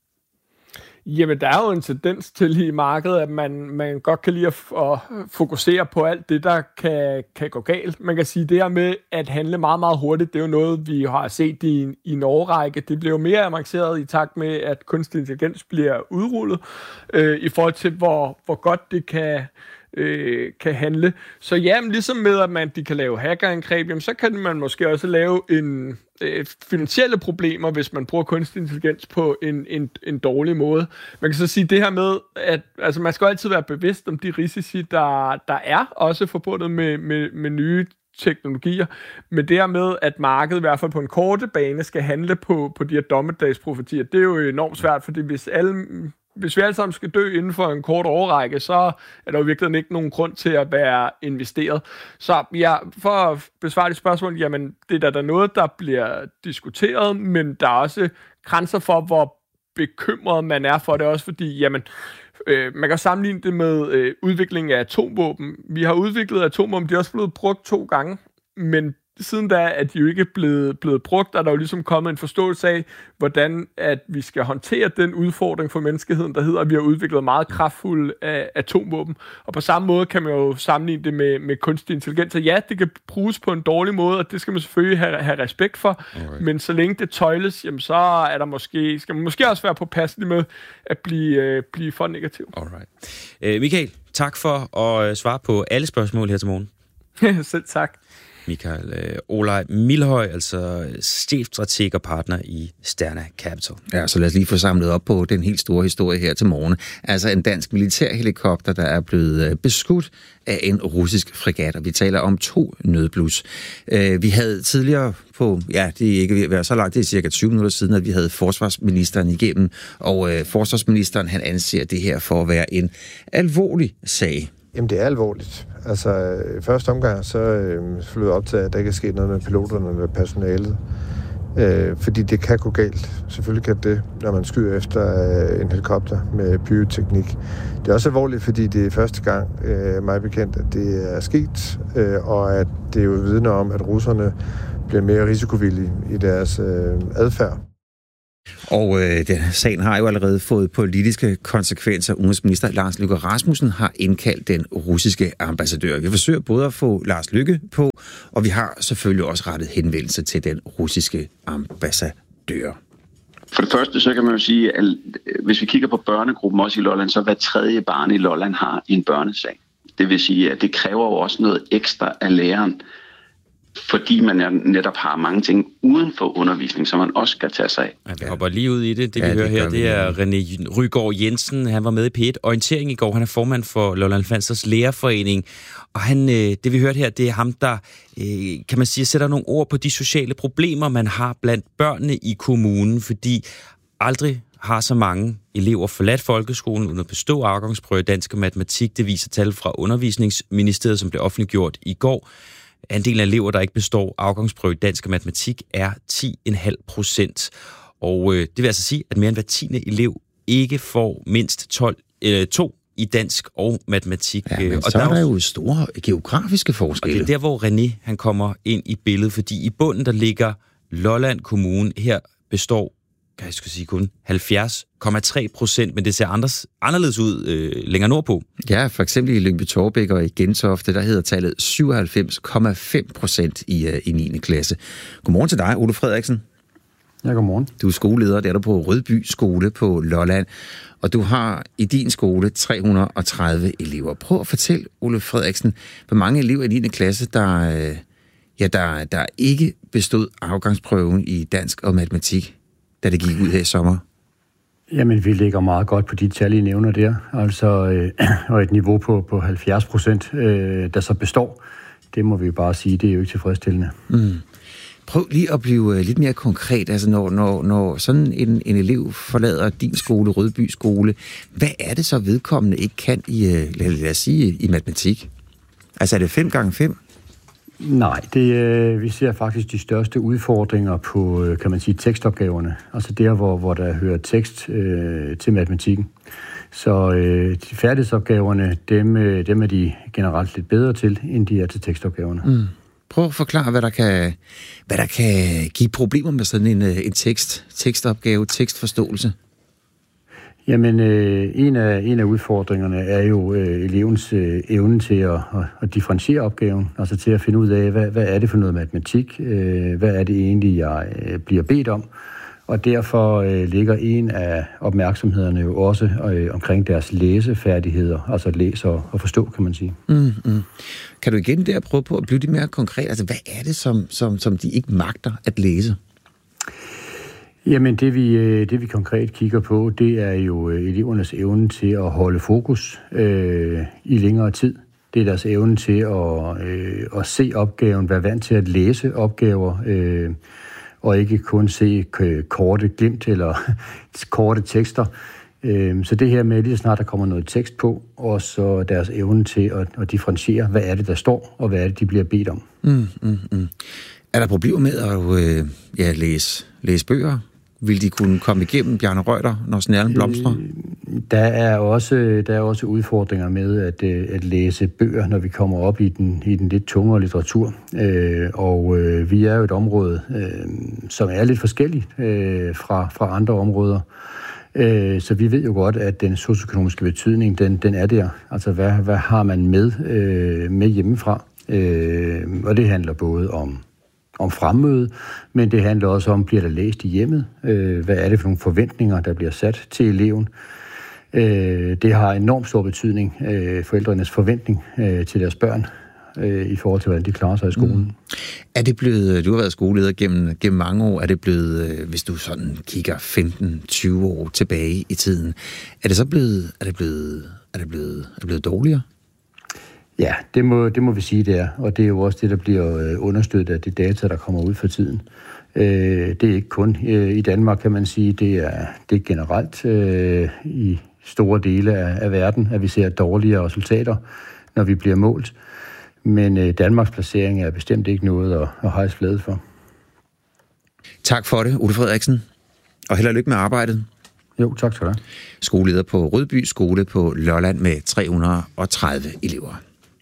Jamen, der er jo en tendens til i markedet, at man godt kan lide at fokusere på alt det, der kan gå galt. Man kan sige, det her med at handle meget, meget hurtigt, det er jo noget, vi har set i en årrække. Det bliver jo mere avanceret i takt med, at kunstig intelligens bliver udrullet, i forhold til, hvor godt det kan handle. Så jamen, ligesom med, at de kan lave hackerangreb, jamen, så kan man måske også lave finansielle problemer, hvis man bruger kunstig intelligens på en dårlig måde. Man kan så sige det her med, at altså, man skal altid være bevidst om de risici, der er også forbundet med nye teknologier, men det her med, at markedet i hvert fald på en korte bane skal handle på de her dommedagsprofetier, det er jo enormt svært, fordi hvis vi alle sammen skal dø inden for en kort årrække, så er der jo virkelig ikke nogen grund til at være investeret. Så ja, for at besvare det spørgsmål, jamen det er der noget, der bliver diskuteret, men der er også grænser for, hvor bekymret man er for det, også fordi, jamen, man kan sammenligne det med udviklingen af atomvåben. Vi har udviklet atomvåben, de er også blevet brugt 2 gange, men siden da er de jo ikke blevet brugt, og der er jo ligesom kommet en forståelse af, hvordan at vi skal håndtere den udfordring for menneskeheden, der hedder, at vi har udviklet meget kraftfulde atomvåben. Og på samme måde kan man jo sammenligne det med kunstig intelligens. Så ja, det kan bruges på en dårlig måde, og det skal man selvfølgelig have respekt for. Alright. Men så længe det tøjles, jamen, så er der skal man måske også være påpasselig med at blive for negativ. Alright. Michael, tak for at svare på alle spørgsmål her til morgen. Selv tak. Michael Olaj Milhøj, altså chefstrateg og partner i Sterna Capital. Ja, så lad os lige få samlet op på den helt store historie her til morgen. Altså en dansk militærhelikopter, der er blevet beskudt af en russisk fregat, og vi taler om 2 nødblus. Vi havde tidligere det er ikke været så langt, det er cirka 20 minutter siden, at vi havde forsvarsministeren igennem, og forsvarsministeren, han anser det her for at være en alvorlig sag. Jamen, det er alvorligt. Altså, i første omgang, så flød op til, at der ikke er sket noget med piloterne eller personalet. Fordi det kan gå galt. Selvfølgelig kan det, når man skyder efter en helikopter med pyroteknik. Det er også alvorligt, fordi det er første gang, mig bekendt, at det er sket, og at det jo vidner om, at russerne bliver mere risikovillige i deres adfærd. Og sagen har jo allerede fået politiske konsekvenser. Udenrigsminister Lars Løkke Rasmussen har indkaldt den russiske ambassadør. Vi forsøger både at få Lars Løkke på, og vi har selvfølgelig også rettet henvendelse til den russiske ambassadør. For det første, så kan man jo sige, at hvis vi kigger på børnegruppen også i Lolland, så hver tredje barn i Lolland har en børnesag. Det vil sige, at det kræver jo også noget ekstra af læreren, fordi man netop har mange ting uden for undervisning, som man også skal tage sig af. Ja, vi hopper lige ud i det. Det vi hører her, det er René Rygaard Jensen. Han var med i P1 Orientering i går. Han er formand for Lolland-Falsters Lærerforening. Og det vi hørte her, det er ham, der, kan man sige, sætter nogle ord på de sociale problemer, man har blandt børnene i kommunen, fordi aldrig har så mange elever forladt folkeskolen uden at bestå afgangsprøve i dansk og matematik. Det viser tal fra Undervisningsministeriet, som blev offentliggjort i går. Andelen af elever, der ikke består afgangsprøve i dansk og matematik, er 10,5%. Og det vil altså sige, at mere end hver 10. elev ikke får mindst 2 i dansk og matematik. Ja, men og så er der jo store geografiske forskelle. Og det er der, hvor René han kommer ind i billedet, fordi i bunden, der ligger Lolland Kommune. Her består, kan jeg sige, kun 70,3%, men det ser anderledes ud længere nordpå. Ja, for eksempel i Lyngby-Taarbæk og i Gentofte, der hedder tallet 97,5% i 9. klasse. Godmorgen til dig, Ole Frederiksen. Ja, godmorgen. Du er skoleleder, der er du på Rødby Skole på Lolland, og du har i din skole 330 elever. Prøv at fortælle, Ole Frederiksen, hvor mange elever i 9. klasse, der ikke bestod afgangsprøven i dansk og matematik, da det gik ud her i sommer? Jamen, vi ligger meget godt på de tal, I nævner der. Altså, og et niveau på 70%, der så består. Det må vi bare sige, det er jo ikke tilfredsstillende. Mm. Prøv lige at blive lidt mere konkret. Altså, når sådan en elev forlader din skole, Rødby Skole, hvad er det så vedkommende ikke kan lad os sige, i matematik? Altså, er det 5x5? Nej, vi ser faktisk de største udfordringer på, kan man sige, tekstopgaverne. Altså der, hvor der hører tekst til matematikken. Så de færdighedsopgaverne, dem er de generelt lidt bedre til, end de er til tekstopgaverne. Mm. Prøv at forklare, hvad der kan give problemer med sådan en tekstopgave, tekstforståelse. Jamen, en af udfordringerne er jo elevens evne til at differentiere opgaven, altså til at finde ud af, hvad er det for noget matematik, hvad er det egentlig, jeg bliver bedt om, og derfor ligger en af opmærksomhederne jo også omkring deres læsefærdigheder, altså læse og forstå, kan man sige. Kan du igen der prøve på at blive lidt mere konkret? Altså, hvad er det, som de ikke magter at læse? Jamen, det vi konkret kigger på, det er jo elevernes evne til at holde fokus i længere tid. Det er deres evne til at se opgaven, være vant til at læse opgaver, og ikke kun se korte glimt eller korte tekster. Så det her med, lige så snart der kommer noget tekst på, og så deres evne til at differentiere, hvad er det, der står, og hvad er det, de bliver bedt om. Er der problemer med at læse bøger? Vil de kunne komme igennem Bjarne Reuter, når snærlen blomstrer? Der er også udfordringer med at læse bøger, når vi kommer op i den lidt tungere litteratur. Vi er jo et område, som er lidt forskelligt fra andre områder. Så vi ved jo godt, at den socioøkonomiske betydning, den er der. Altså, hvad har man med hjemmefra? Og det handler både om fremmøde, men det handler også om, bliver der læst i hjemmet? Hvad er det for nogle forventninger, der bliver sat til eleven? Det har enormt stor betydning, forældrenes forventning til deres børn, i forhold til, hvordan de klarer sig i skolen. Er det blevet, du har været skoleleder gennem mange år, er det blevet, hvis du sådan kigger 15-20 år tilbage i tiden, er det så blevet dårligere? Ja, det må vi sige, det er. Og det er jo også det, der bliver understøttet af de data, der kommer ud for tiden. Det er ikke kun i Danmark, kan man sige. Det er generelt i store dele af verden, at vi ser dårligere resultater, når vi bliver målt. Men Danmarks placering er bestemt ikke noget at hejse flade for. Tak for det, Ole Frederiksen. Og held og lykke med arbejdet. Jo, tak skal du have. Skoleleder på Rødby Skole på Lolland med 330 elever.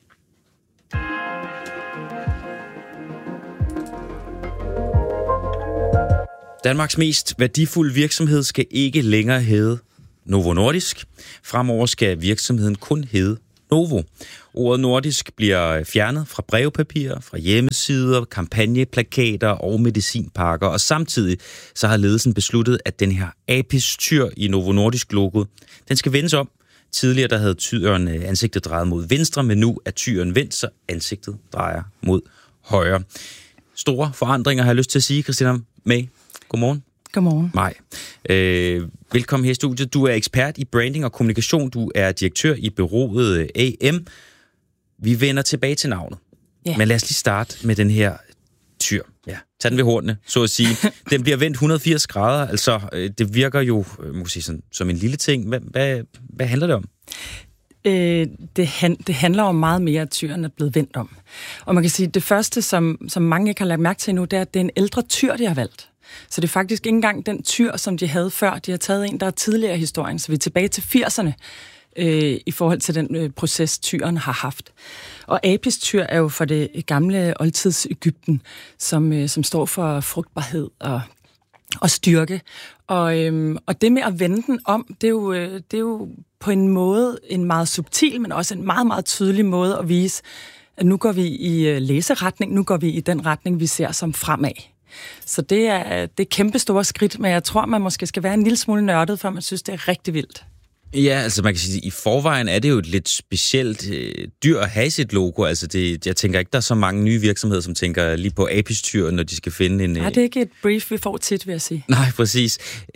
Danmarks mest værdifulde virksomhed skal ikke længere hedde Novo Nordisk. Fremover skal virksomheden kun hedde Novo. Ordet nordisk bliver fjernet fra brevpapirer, fra hjemmesider, kampagneplakater og medicinpakker, og samtidig så har ledelsen besluttet, at den her Apis-tyr i Novo Nordisk-logoet, den skal vendes om. Tidligere der havde tyren ansigtet drejet mod venstre, men nu er tyren vendt, så ansigtet drejer mod højre. Store forandringer har jeg lyst til at sige, Christina May. Godmorgen. Godmorgen. Maj. Velkommen her i studiet. Du er ekspert i branding og kommunikation. Du er direktør i bureauet AM. Vi vender tilbage til navnet. Yeah. Men lad os lige starte med den her tyr. Ja, tag den ved hornene, så at sige. Den bliver vendt 180 grader. Altså, det virker jo måske sådan, som en lille ting. Hvad handler det om? Det handler om meget mere, at tyren er blevet vendt om. Og man kan sige, at det første, som mange ikke har lagt mærke til nu, det er, at det er en ældre tyr, de har valgt. Så det er faktisk ikke engang den tyr, som de havde før. De har taget en, der er tidligere i historien. Så vi er tilbage til 80'erne i forhold til den proces, tyren har haft. Og Apis-tyr er jo for det gamle oldtids Egypten, som står for frugtbarhed og styrke. Og det med at vende den om, det er jo på en måde en meget subtil, men også en meget, meget tydelig måde at vise, at nu går vi i læseretning, nu går vi i den retning, vi ser som fremad. Så det er kæmpe store skridt, men jeg tror, man måske skal være en lille smule nørdet, før man synes, det er rigtig vildt. Ja, altså man kan sige, at i forvejen er det jo et lidt specielt dyr at have sit logo. Altså jeg tænker ikke, der er så mange nye virksomheder, som tænker lige på Apis-tyr, når de skal finde en... Nej, det er ikke et brief, vi får tit, vil jeg sige. Nej, præcis.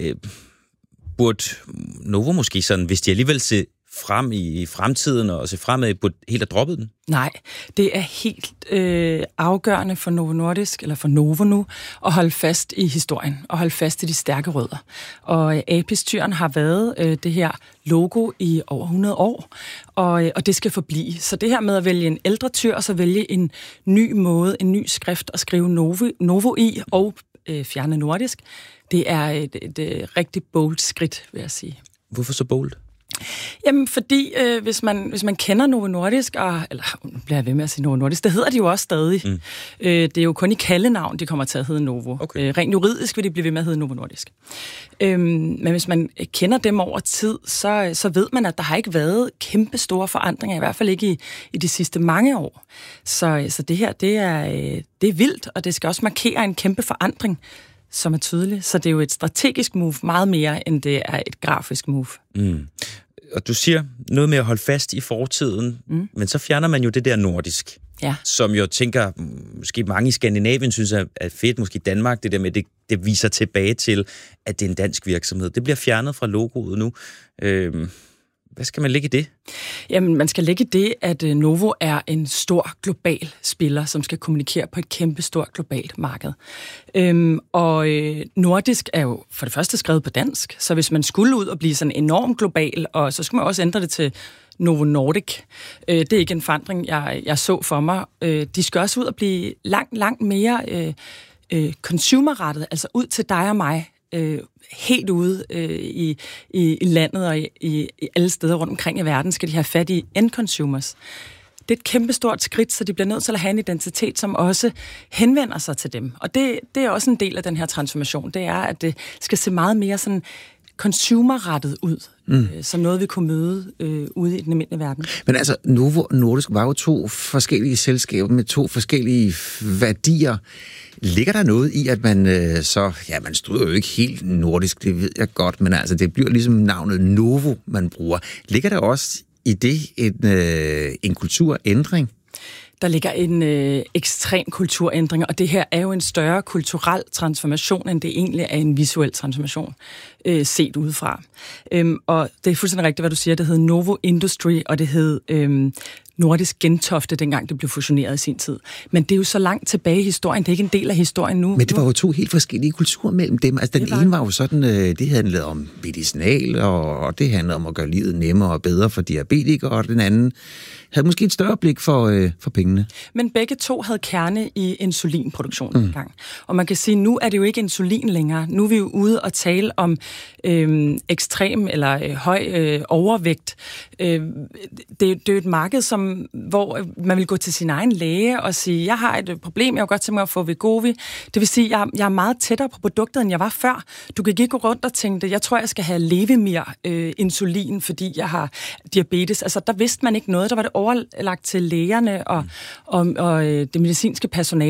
Burde Novo måske sådan, hvis de alligevel ser frem i fremtiden og se fremad, burde helt at droppe den? Nej, det er helt afgørende for Novo Nordisk, eller for Novo nu, at holde fast i historien, og holde fast i de stærke rødder. Og Apis-tyren har været det her logo i over 100 år, og det skal forblive. Så det her med at vælge en ældre tyr, og så vælge en ny måde, en ny skrift at skrive Novo i, og fjerne nordisk, det er et rigtig bold skridt, vil jeg sige. Hvorfor så bold? Jamen, fordi hvis man kender Novo Nordisk, eller nu bliver jeg ved med at sige Novo Nordisk, det hedder de jo også stadig. Det er jo kun i kaldenavn, de kommer til at hedde Novo. Okay. Rent juridisk vil de blive ved med at hedde Novo Nordisk. Men hvis man kender dem over tid, så ved man, at der har ikke været kæmpe store forandringer, i hvert fald ikke i de sidste mange år. Så det her, det er vildt, og det skal også markere en kæmpe forandring, som er tydelig. Så det er jo et strategisk move meget mere, end det er et grafisk move. Og du siger noget med at holde fast i fortiden, men så fjerner man jo det der nordisk, som jo tænker, måske mange i Skandinavien synes er fedt, måske Danmark, det der med, det viser tilbage til, at det er en dansk virksomhed. Det bliver fjernet fra logoet nu. Hvad skal man lægge i det? Jamen, man skal lægge i det, at Novo er en stor global spiller, som skal kommunikere på et kæmpe stort globalt marked. Og nordisk er jo for det første skrevet på dansk, så hvis man skulle ud og blive sådan enormt global, og så skulle man også ændre det til Novo Nordic. Det er ikke en forandring, jeg så for mig. De skal også ud og blive langt mere consumerrettet, altså ud til dig og mig, helt ude i landet og i alle steder rundt omkring i verden, skal de have fat i end consumers. Det er et kæmpestort skridt, så de bliver nødt til at have en identitet, som også henvender sig til dem. Og det er også en del af den her transformation. Det er, at det skal se meget mere sådan consumerrettet ud, som noget, vi kunne møde ude i den almindelige verden. Men altså, Novo Nordisk var jo 2 forskellige selskaber med 2 forskellige værdier. Ligger der noget i, at man man stryger jo ikke helt nordisk, det ved jeg godt, men altså, det bliver ligesom navnet Novo, man bruger. Ligger der også i det en kulturændring? Der ligger en ekstrem kulturændring, og det her er jo en større kulturel transformation, end det egentlig er en visuel transformation, set udefra. Og det er fuldstændig rigtigt, hvad du siger. Det hed Novo Industry, og det hed Nordisk Gentofte, dengang det blev fusioneret i sin tid. Men det er jo så langt tilbage i historien. Det er ikke en del af historien nu. Men det var jo 2 helt forskellige kulturer mellem dem. Altså, den ene var jo sådan, det handlede om medicinal, og det handlede om at gøre livet nemmere og bedre for diabetikere, og den anden havde måske et større blik for pengene. Men begge to havde kerne i insulinproduktionen engang. Og man kan sige, nu er det jo ikke insulin længere. Nu er vi jo ude og tale om ekstrem eller høj overvægt. Det er jo et marked, hvor man vil gå til sin egen læge og sige, jeg har et problem, jeg vil godt tænke mig at få Wegovy. Det vil sige, jeg er meget tættere på produktet, end jeg var før. Du kan ikke gå rundt og tænke, jeg tror, jeg skal have Levemir insulin, fordi jeg har diabetes. Altså, der vidste man ikke noget. Der var det overlagt til lægerne og det medicinske personale.